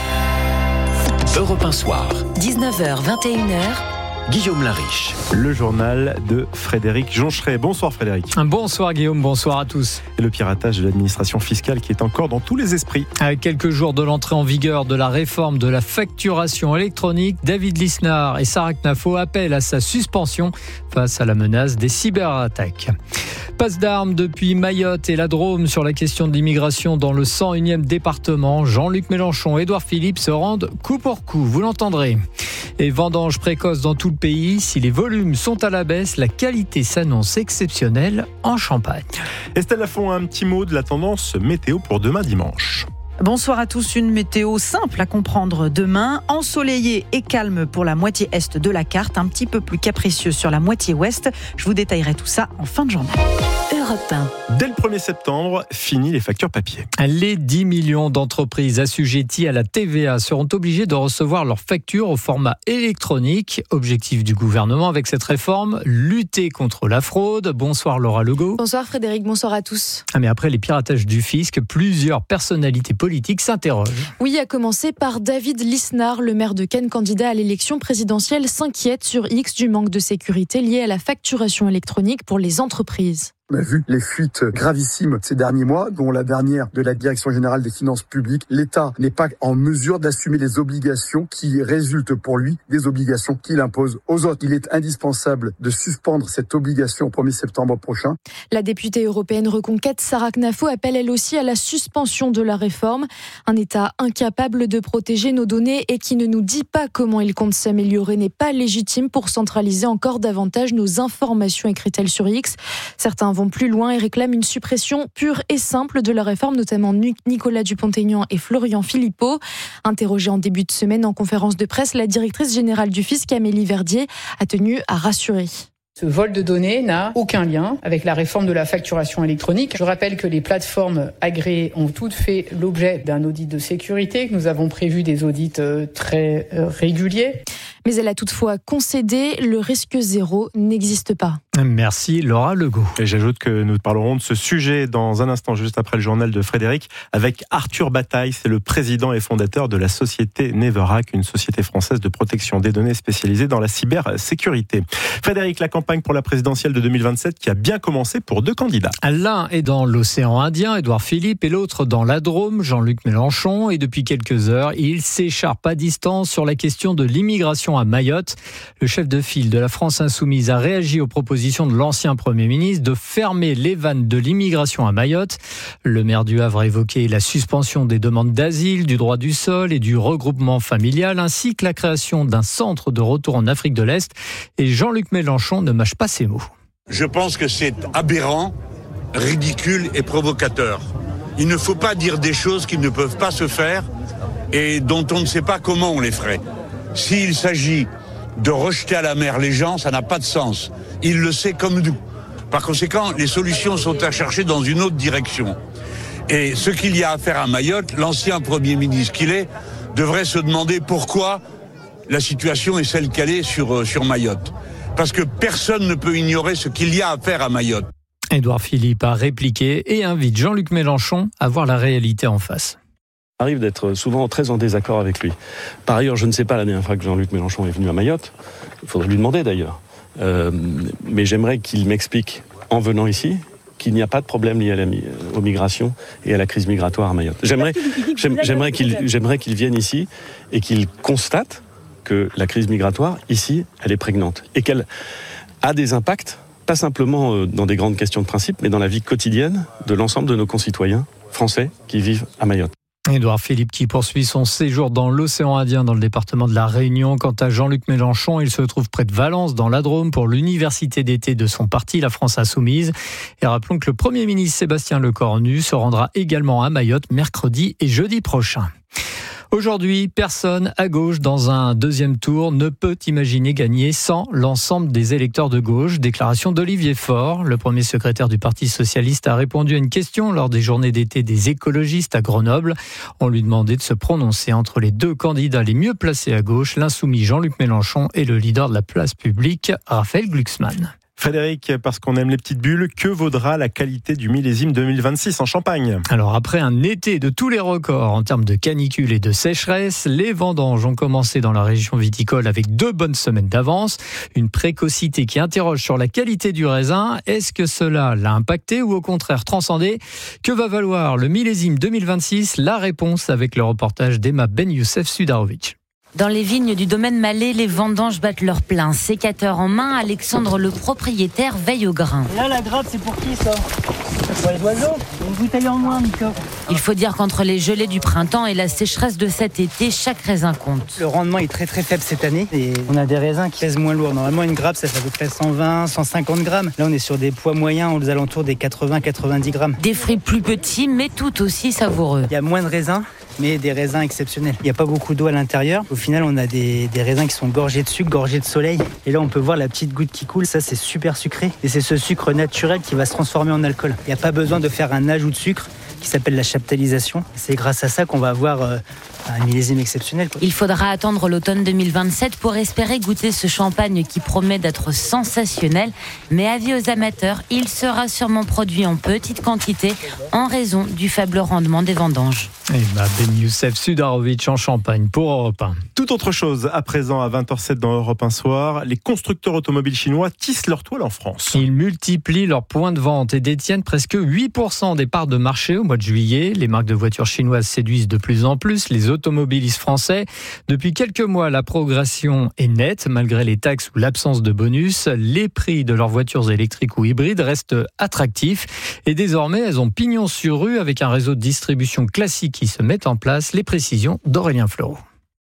1. Europe 1 soir. 19h, 21h. Guillaume Lariche. Le journal de Frédéric Joncheret. Bonsoir Frédéric. Bonsoir Guillaume, bonsoir à tous. Et le piratage de l'administration fiscale qui est encore dans tous les esprits. À quelques jours de l'entrée en vigueur de la réforme de la facturation électronique, David Lisnard et Sarah Knafo appellent à sa suspension face à la menace des cyberattaques. Passe d'armes depuis Mayotte et la Drôme sur la question de l'immigration dans le 101e département. Jean-Luc Mélenchon et Édouard Philippe se rendent coup pour coup, vous l'entendrez. Et vendanges précoces dans tout le pays. Si les volumes sont à la baisse, la qualité s'annonce exceptionnelle en Champagne. Estelle Lafont, un petit mot de la tendance météo pour demain dimanche. Bonsoir à tous, une météo simple à comprendre demain, ensoleillée et calme pour la moitié est de la carte, un petit peu plus capricieux sur la moitié ouest. Je vous détaillerai tout ça en fin de journal. Europe 1. Dès le 1er septembre, fini les factures papier. Les 10 millions d'entreprises assujetties à la TVA seront obligées de recevoir leurs factures au format électronique. Objectif du gouvernement avec cette réforme, lutter contre la fraude. Bonsoir Laura Legault. Bonsoir Frédéric, bonsoir à tous. Mais après les piratages du fisc, plusieurs personnalités politiques s'interrogent. Oui, à commencer par David Lisnard, le maire de Caen, candidat à l'élection présidentielle, s'inquiète sur X du manque de sécurité lié à la facturation électronique pour les entreprises. On a vu les fuites gravissimes ces derniers mois, dont la dernière de la Direction générale des finances publiques. L'État n'est pas en mesure d'assumer les obligations qui résultent pour lui des obligations qu'il impose aux autres. Il est indispensable de suspendre cette obligation au 1er septembre prochain. La députée européenne Reconquête, Sarah Knafo, appelle elle aussi à la suspension de la réforme. Un État incapable de protéger nos données et qui ne nous dit pas comment il compte s'améliorer n'est pas légitime pour centraliser encore davantage nos informations, écrit-elle sur X. Certains vont plus loin et réclament une suppression pure et simple de la réforme, notamment Nicolas Dupont-Aignan et Florian Philippot. Interrogée en début de semaine en conférence de presse, la directrice générale du fisc, Amélie Verdier, a tenu à rassurer. Ce vol de données n'a aucun lien avec la réforme de la facturation électronique. Je rappelle que les plateformes agréées ont toutes fait l'objet d'un audit de sécurité, que nous avons prévu des audits très réguliers. Mais elle a toutefois concédé, le risque zéro n'existe pas. Merci Laura Legault. Et j'ajoute que nous parlerons de ce sujet dans un instant, juste après le journal de Frédéric, avec Arthur Bataille. C'est le président et fondateur de la société Neverac, une société française de protection des données spécialisée dans la cybersécurité. Frédéric, la campagne pour la présidentielle de 2027 qui a bien commencé pour 2 candidats. L'un est dans l'océan Indien, Édouard Philippe, et l'autre dans la Drôme, Jean-Luc Mélenchon. Et depuis quelques heures, il s'écharpe à distance sur la question de l'immigration à Mayotte. Le chef de file de la France Insoumise a réagi aux propositions de l'ancien Premier ministre de fermer les vannes de l'immigration à Mayotte. Le maire du Havre a évoqué la suspension des demandes d'asile, du droit du sol et du regroupement familial, ainsi que la création d'un centre de retour en Afrique de l'Est. Et Jean-Luc Mélenchon ne mâche pas ses mots. Je pense que c'est aberrant, ridicule et provocateur. Il ne faut pas dire des choses qui ne peuvent pas se faire et dont on ne sait pas comment on les ferait. S'il s'agit de rejeter à la mer les gens, ça n'a pas de sens. Il le sait comme nous. Par conséquent, les solutions sont à chercher dans une autre direction. Et ce qu'il y a à faire à Mayotte, l'ancien Premier ministre qu'il est, devrait se demander pourquoi la situation est celle qu'elle est sur Mayotte. Parce que personne ne peut ignorer ce qu'il y a à faire à Mayotte. Édouard Philippe a répliqué et invite Jean-Luc Mélenchon à voir la réalité en face. Arrive d'être souvent très en désaccord avec lui. Par ailleurs, je ne sais pas la dernière fois que Jean-Luc Mélenchon est venu à Mayotte. Il faudrait lui demander d'ailleurs. Mais j'aimerais qu'il m'explique, en venant ici, qu'il n'y a pas de problème lié aux migrations et à la crise migratoire à Mayotte. J'aimerais qu'il vienne ici et qu'il constate que la crise migratoire, ici, elle est prégnante. Et qu'elle a des impacts, pas simplement dans des grandes questions de principe, mais dans la vie quotidienne de l'ensemble de nos concitoyens français qui vivent à Mayotte. Édouard Philippe qui poursuit son séjour dans l'océan Indien dans le département de la Réunion. Quant à Jean-Luc Mélenchon, il se trouve près de Valence dans la Drôme pour l'université d'été de son parti, la France Insoumise. Et rappelons que le Premier ministre Sébastien Lecornu se rendra également à Mayotte mercredi et jeudi prochain. Aujourd'hui, personne à gauche dans un deuxième tour ne peut imaginer gagner sans l'ensemble des électeurs de gauche. Déclaration d'Olivier Faure. Le premier secrétaire du Parti socialiste a répondu à une question lors des journées d'été des écologistes à Grenoble. On lui demandait de se prononcer entre les 2 candidats les mieux placés à gauche, l'insoumis Jean-Luc Mélenchon et le leader de la place publique, Raphaël Glucksmann. Frédéric, parce qu'on aime les petites bulles, que vaudra la qualité du millésime 2026 en Champagne ? Alors après un été de tous les records en termes de canicule et de sécheresse, les vendanges ont commencé dans la région viticole avec 2 bonnes semaines d'avance. Une précocité qui interroge sur la qualité du raisin. Est-ce que cela l'a impacté ou au contraire transcendé ? Que va valoir le millésime 2026 ? La réponse avec le reportage d'Emma Ben Youssef Sudarovic. Dans les vignes du domaine Malais, les vendanges battent leur plein. Sécateur en main, Alexandre, le propriétaire, veille au grain. Là, la grappe, c'est pour qui, ça ? Pour les oiseaux ? Une bouteille en moins, Nico. Il faut dire qu'entre les gelées du printemps et la sécheresse de cet été, chaque raisin compte. Le rendement est très très faible cette année et on a des raisins qui pèsent moins lourd. Normalement, une grappe, ça fait à peu près 120, 150 grammes. Là, on est sur des poids moyens aux alentours des 80-90 grammes. Des fruits plus petits, mais tout aussi savoureux. Il y a moins de raisins, mais des raisins exceptionnels. Il n'y a pas beaucoup d'eau à l'intérieur. Au final, on a des raisins qui sont gorgés de sucre, gorgés de soleil. Et là, on peut voir la petite goutte qui coule. Ça, c'est super sucré. Et c'est ce sucre naturel qui va se transformer en alcool. Il n'y a pas besoin de faire un ajout de sucre qui s'appelle la chaptalisation. C'est grâce à ça qu'on va avoir un millésime exceptionnel. Il faudra attendre l'automne 2027 pour espérer goûter ce champagne qui promet d'être sensationnel. Mais avis aux amateurs, il sera sûrement produit en petite quantité en raison du faible rendement des vendanges. Et Ben Youssef Sudarovic en Champagne pour Europe 1. Tout autre chose, à présent à 20h07 dans Europe 1 Soir, les constructeurs automobiles chinois tissent leur toile en France. Ils multiplient leurs points de vente et détiennent presque 8% des parts de marché au mois de juillet. Les marques de voitures chinoises séduisent de plus en plus les automobilistes français. Depuis quelques mois, la progression est nette. Malgré les taxes ou l'absence de bonus, les prix de leurs voitures électriques ou hybrides restent attractifs. Et désormais, elles ont pignon sur rue avec un réseau de distribution classique qui se met en place. Les précisions d'Aurélien Fleureau.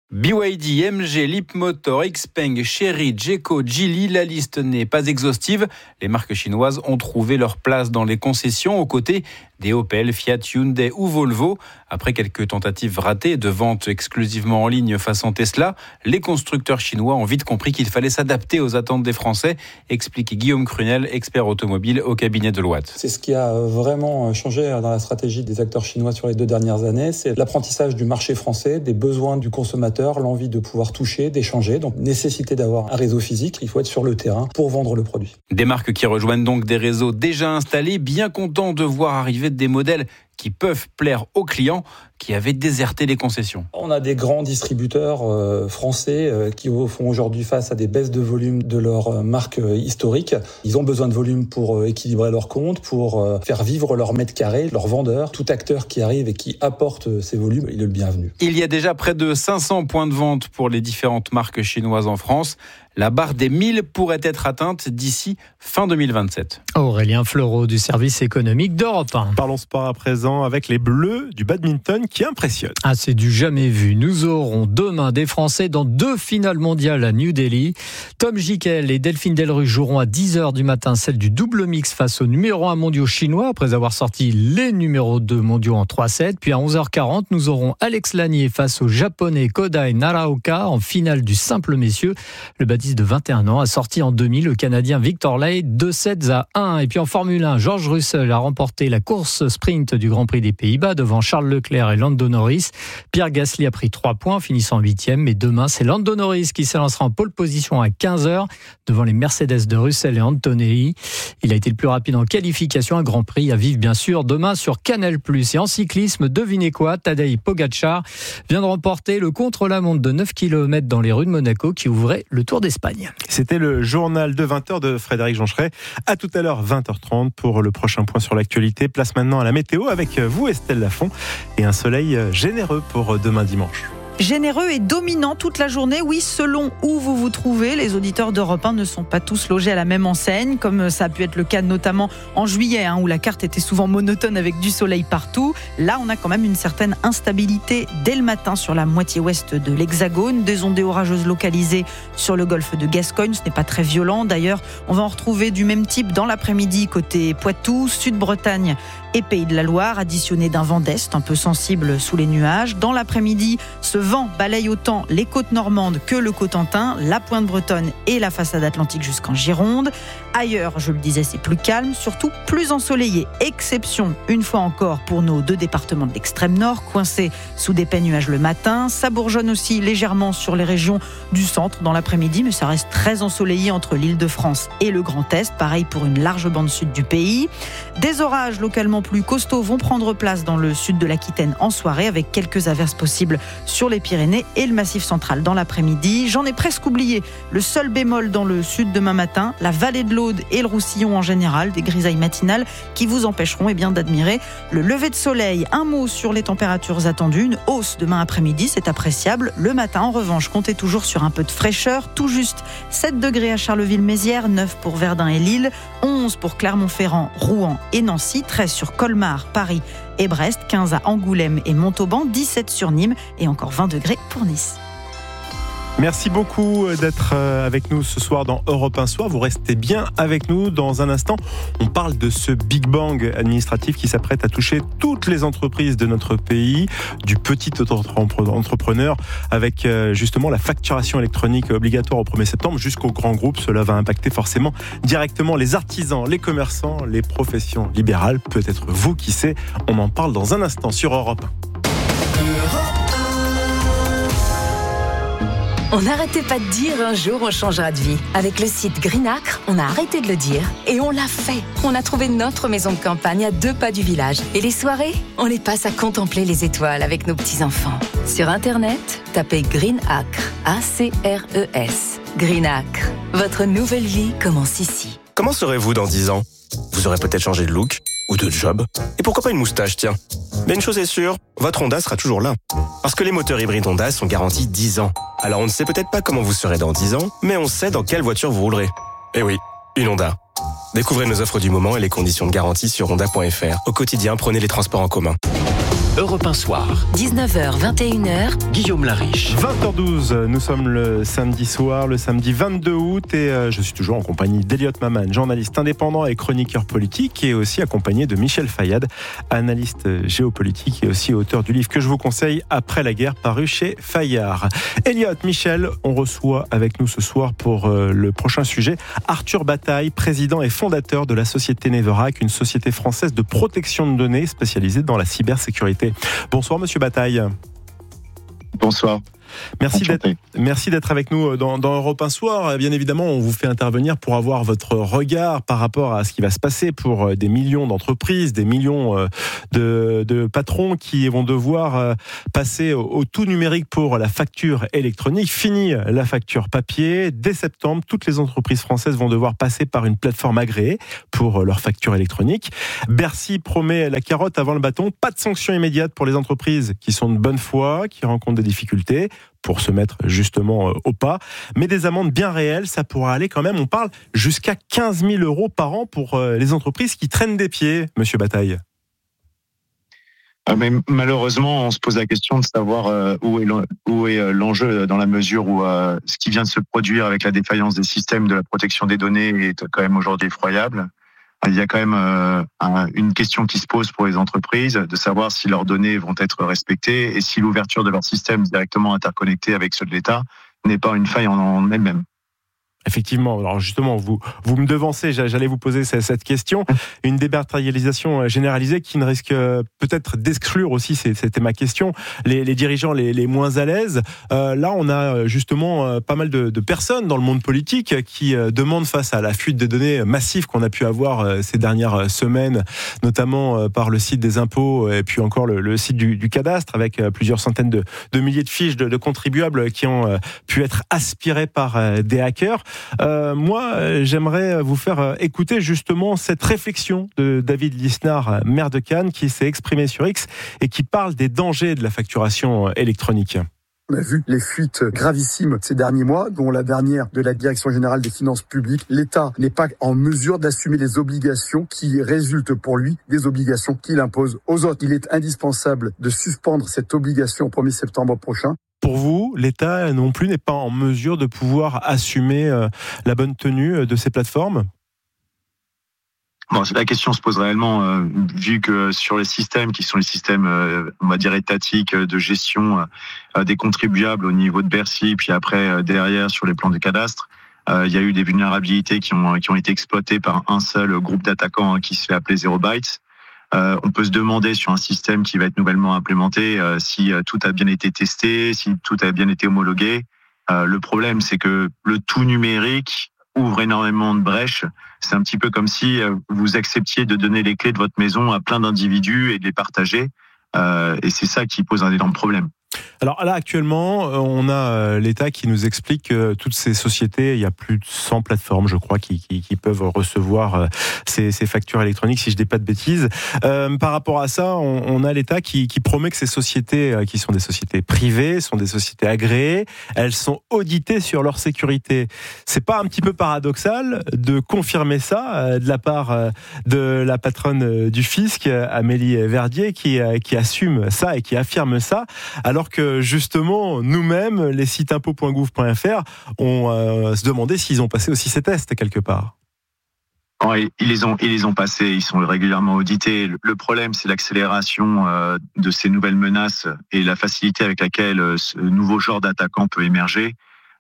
BYD, MG, Leapmotor, Xpeng, Chery, Jeko, Geely, la liste n'est pas exhaustive. Les marques chinoises ont trouvé leur place dans les concessions aux côtés des Opel, Fiat, Hyundai ou Volvo. Après quelques tentatives ratées de vente exclusivement en ligne façon Tesla, les constructeurs chinois ont vite compris qu'il fallait s'adapter aux attentes des Français, explique Guillaume Crunel, expert automobile au cabinet Deloitte. C'est ce qui a vraiment changé dans la stratégie des acteurs chinois sur les 2 dernières années. C'est l'apprentissage du marché français, des besoins du consommateur, l'envie de pouvoir toucher, d'échanger. Donc, nécessité d'avoir un réseau physique. Il faut être sur le terrain pour vendre le produit. Des marques qui rejoignent donc des réseaux déjà installés, bien contents de voir arriver des modèles qui peuvent plaire aux clients qui avaient déserté les concessions. On a des grands distributeurs français qui font aujourd'hui face à des baisses de volume de leurs marques historiques. Ils ont besoin de volume pour équilibrer leurs comptes, pour faire vivre leurs mètres carrés, leurs vendeurs. Tout acteur qui arrive et qui apporte ces volumes, il est le bienvenu. Il y a déjà près de 500 points de vente pour les différentes marques chinoises en France. La barre des 1000 pourrait être atteinte d'ici fin 2027. Aurélien Fleureau du service économique d'Europe 1. Parlons sport à présent avec les Bleus du badminton qui impressionnent. Ah, c'est du jamais vu. Nous aurons demain des Français dans 2 finales mondiales à New Delhi. Tom Gickel et Delphine Delruche joueront à 10h du matin celle du double mix face aux numéro 1 mondiaux chinois après avoir sorti les numéros 2 mondiaux en 3-7. Puis à 11h40, nous aurons Alex Lanier face au japonais Kodai Naraoka en finale du simple messieurs. Le baptiste de 21 ans a sorti en demi le Canadien Victor Lay 2-7-1. Et puis en Formule 1, George Russell a remporté la course sprint du Grand Prix des Pays-Bas devant Charles Leclerc et Lando Norris. Pierre Gasly a pris 3 points, finissant 8e. Mais demain, c'est Lando Norris qui s'élancera en pole position à 15h devant les Mercedes de Russell et Antonelli. Il a été le plus rapide en qualification. Un Grand Prix à vivre bien sûr demain sur Canal+. Et en cyclisme, devinez quoi, Tadej Pogačar vient de remporter le contre-la-montre de 9 km dans les rues de Monaco qui ouvrait le Tour d'Espagne. C'était le journal de 20h de Frédéric Joncheret. À tout à l'heure, 20h30 pour le prochain point sur l'actualité. Place maintenant à la météo avec vous, Estelle Lafont, et un soleil généreux pour demain dimanche. Généreux et dominant toute la journée, oui, selon où vous vous trouvez. Les auditeurs d'Europe 1 ne sont pas tous logés à la même enseigne, comme ça a pu être le cas notamment en juillet, où la carte était souvent monotone avec du soleil partout. Là, on a quand même une certaine instabilité dès le matin sur la moitié ouest de l'Hexagone. Des ondées orageuses localisées sur le golfe de Gascogne, ce n'est pas très violent. D'ailleurs, on va en retrouver du même type dans l'après-midi côté Poitou, Sud-Bretagne et Pays de la Loire, additionné d'un vent d'est un peu sensible sous les nuages. Dans l'après-midi, ce vent balaye autant les côtes normandes que le Cotentin, la pointe bretonne et la façade atlantique jusqu'en Gironde. Ailleurs, je le disais, c'est plus calme, surtout plus ensoleillé. Exception, une fois encore, pour nos 2 départements de l'extrême nord, coincés sous d'épais nuages le matin. Ça bourgeonne aussi légèrement sur les régions du centre dans l'après-midi, mais ça reste très ensoleillé entre l'Île-de-France et le Grand Est. Pareil pour une large bande sud du pays. Des orages localement plus costauds vont prendre place dans le sud de l'Aquitaine en soirée, avec quelques averses possibles sur les Pyrénées et le Massif central dans l'après-midi. J'en ai presque oublié le seul bémol dans le sud demain matin, la vallée de l'Aude et le Roussillon en général, des grisailles matinales qui vous empêcheront d'admirer le lever de soleil. Un mot sur les températures attendues, une hausse demain après-midi, c'est appréciable. Le matin, en revanche, comptez toujours sur un peu de fraîcheur, tout juste 7 degrés à Charleville-Mézières, 9 pour Verdun et Lille, 11 pour Clermont-Ferrand, Rouen et Nancy, 13 sur Colmar, Paris et Brest, 15 à Angoulême et Montauban, 17 sur Nîmes et encore 20 degrés pour Nice. Merci beaucoup d'être avec nous ce soir dans Europe 1 Soir. Vous restez bien avec nous. Dans un instant, on parle de ce Big Bang administratif qui s'apprête à toucher toutes les entreprises de notre pays, du petit entrepreneur avec justement la facturation électronique obligatoire au 1er septembre jusqu'aux grands groupes. Cela va impacter forcément directement les artisans, les commerçants, les professions libérales. Peut-être vous, qui sait. On en parle dans un instant sur Europe 1. On n'arrêtait pas de dire un jour on changera de vie. Avec le site Greenacre, on a arrêté de le dire et on l'a fait. On a trouvé notre maison de campagne à 2 pas du village. Et les soirées, on les passe à contempler les étoiles avec nos petits-enfants. Sur Internet, tapez Greenacre, A-C-R-E-S. Greenacre, votre nouvelle vie commence ici. Comment serez-vous dans 10 ans ? Vous aurez peut-être changé de look ou de job. Et pourquoi pas une moustache, tiens ? Mais une chose est sûre, votre Honda sera toujours là. Parce que les moteurs hybrides Honda sont garantis 10 ans. Alors on ne sait peut-être pas comment vous serez dans 10 ans, mais on sait dans quelle voiture vous roulerez. Eh oui, une Honda. Découvrez nos offres du moment et les conditions de garantie sur honda.fr. Au quotidien, prenez les transports en commun. Europe 1 Soir. 19h, 21h. Guillaume Lariche. 20h12, nous sommes le samedi soir, le samedi 22 août et je suis toujours en compagnie d'Eliott Maman, journaliste indépendant et chroniqueur politique et aussi accompagné de Michel Fayad, analyste géopolitique et aussi auteur du livre que je vous conseille, Après la guerre, paru chez Fayard. Eliott, Michel, on reçoit avec nous ce soir pour le prochain sujet Arthur Bataille, président et fondateur de la société Neverac, une société française de protection de données spécialisée dans la cybersécurité. Bonsoir Monsieur Bataille. Bonsoir. Merci d'être avec nous dans Europe 1 Soir. Bien évidemment, on vous fait intervenir pour avoir votre regard par rapport à ce qui va se passer pour des millions d'entreprises, des millions de patrons qui vont devoir passer au tout numérique pour la facture électronique. Fini la facture papier. Dès septembre, toutes les entreprises françaises vont devoir passer par une plateforme agréée pour leur facture électronique. Bercy promet la carotte avant le bâton. Pas de sanctions immédiates pour les entreprises qui sont de bonne foi, qui rencontrent des difficultés, pour se mettre justement au pas. Mais des amendes bien réelles, ça pourra aller quand même. On parle jusqu'à 15 000 € par an pour les entreprises qui traînent des pieds, Monsieur Bataille. Mais malheureusement, on se pose la question de savoir où est l'enjeu, dans la mesure où ce qui vient de se produire avec la défaillance des systèmes de la protection des données est quand même aujourd'hui effroyable. Il y a quand même une question qui se pose pour les entreprises, de savoir si leurs données vont être respectées et si l'ouverture de leur système directement interconnecté avec ceux de l'État n'est pas une faille en elle-même. Effectivement, alors justement, vous me devancez, j'allais vous poser cette question. Une dématérialisation généralisée qui ne risque peut-être d'exclure aussi, c'était ma question, les dirigeants les moins à l'aise. Là, on a justement pas mal de personnes dans le monde politique qui demandent, face à la fuite des données massives qu'on a pu avoir ces dernières semaines, notamment par le site des impôts et puis encore le site du cadastre, avec plusieurs centaines de milliers de fiches de contribuables qui ont pu être aspirées par des hackers. Moi, j'aimerais vous faire écouter justement cette réflexion de David Lisnard, maire de Cannes, qui s'est exprimé sur X et qui parle des dangers de la facturation électronique. On a vu les fuites gravissimes ces derniers mois, dont la dernière de la Direction générale des finances publiques. L'État n'est pas en mesure d'assumer les obligations qui résultent pour lui des obligations qu'il impose aux autres. Il est indispensable de suspendre cette obligation au 1er septembre prochain. Pour vous, l'État non plus n'est pas en mesure de pouvoir assumer la bonne tenue de ces plateformes ? Bon, la question se pose réellement, vu que sur les systèmes qui sont les systèmes, on va dire, étatiques de gestion des contribuables au niveau de Bercy, puis après derrière sur les plans du cadastre, il y a eu des vulnérabilités qui ont été exploitées par un seul groupe d'attaquants qui se fait appeler Zero Bytes. On peut se demander sur un système qui va être nouvellement implémenté si tout a bien été testé, si tout a bien été homologué. Le problème, c'est que le tout numérique ouvre énormément de brèches. C'est un petit peu comme si vous acceptiez de donner les clés de votre maison à plein d'individus et de les partager. Et c'est ça qui pose un énorme problème. Alors là, actuellement, on a l'État qui nous explique que toutes ces sociétés, il y a plus de 100 plateformes, je crois, qui peuvent recevoir ces factures électroniques, si je dis pas de bêtises. Par rapport à ça, on a l'État qui promet que ces sociétés, qui sont des sociétés privées, sont des sociétés agréées, elles sont auditées sur leur sécurité. C'est pas un petit peu paradoxal de confirmer ça de la part de la patronne du fisc, Amélie Verdier, qui assume ça et qui affirme ça, alors que justement, nous-mêmes, les sites impôts.gouv.fr, on se demandait s'ils ont passé aussi ces tests quelque part. Ils les ont passés, ils sont régulièrement audités. Le problème, c'est l'accélération de ces nouvelles menaces et la facilité avec laquelle ce nouveau genre d'attaquant peut émerger.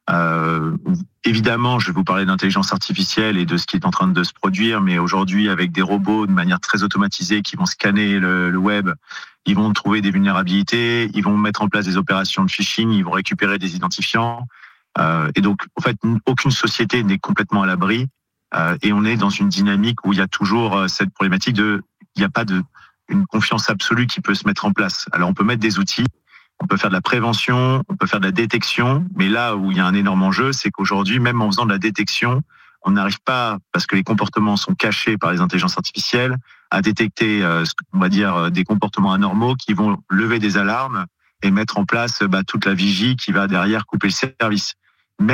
Évidemment, je vais vous parler d'intelligence artificielle et de ce qui est en train de se produire, mais aujourd'hui, avec des robots de manière très automatisée qui vont scanner le web, ils vont trouver des vulnérabilités, ils vont mettre en place des opérations de phishing, ils vont récupérer des identifiants. Et donc, en fait, aucune société n'est complètement à l'abri. Et on est dans une dynamique où il y a toujours cette problématique il n'y a pas une confiance absolue qui peut se mettre en place. Alors, on peut mettre des outils, on peut faire de la prévention, on peut faire de la détection, mais là où il y a un énorme enjeu, c'est qu'aujourd'hui, même en faisant de la détection, on n'arrive pas, parce que les comportements sont cachés par les intelligences artificielles, à détecter, on va dire, des comportements anormaux qui vont lever des alarmes et mettre en place toute la vigie qui va derrière couper le service. Même les sociétés qui sont régulièrement auditées ne sont pas forcément prêtes à ce nouveau genre de menace.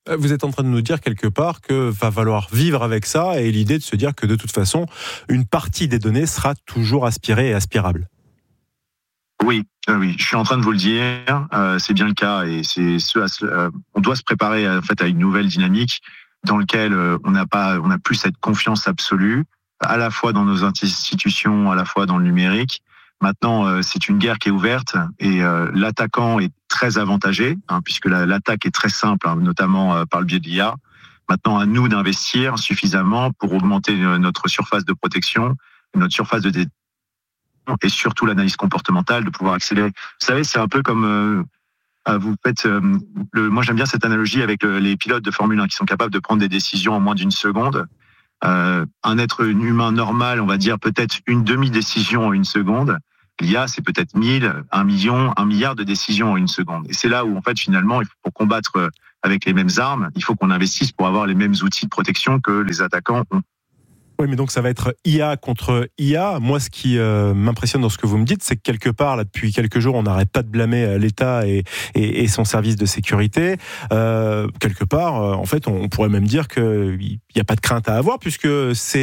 Vous êtes en train de nous dire quelque part que va falloir vivre avec ça et l'idée de se dire que de toute façon, une partie des données sera toujours aspirée et aspirable. Oui, je suis en train de vous le dire. C'est bien le cas et on doit se préparer en fait à une nouvelle dynamique dans laquelle on n'a plus cette confiance absolue, à la fois dans nos institutions, à la fois dans le numérique. Maintenant, c'est une guerre qui est ouverte et l'attaquant est très avantagé, puisque l'attaque est très simple, notamment par le biais de l'IA. Maintenant, à nous d'investir suffisamment pour augmenter notre surface de protection, notre surface de détection et surtout l'analyse comportementale, de pouvoir accélérer. Vous savez, c'est un peu comme vous faites. Moi, j'aime bien cette analogie avec les pilotes de Formule 1 qui sont capables de prendre des décisions en moins d'une seconde. Un être humain normal, on va dire peut-être une demi-décision en une seconde. L'IA, c'est peut-être 1000, 1 million, 1 milliard de décisions en une seconde. Et c'est là où, en fait, finalement, pour combattre avec les mêmes armes, il faut qu'on investisse pour avoir les mêmes outils de protection que les attaquants ont. Oui, mais donc ça va être IA contre IA. Moi, ce qui m'impressionne dans ce que vous me dites, c'est que quelque part, là, depuis quelques jours, on n'arrête pas de blâmer l'État et son service de sécurité. Quelque part, en fait, on pourrait même dire qu'il n'y a pas de crainte à avoir, puisque c'est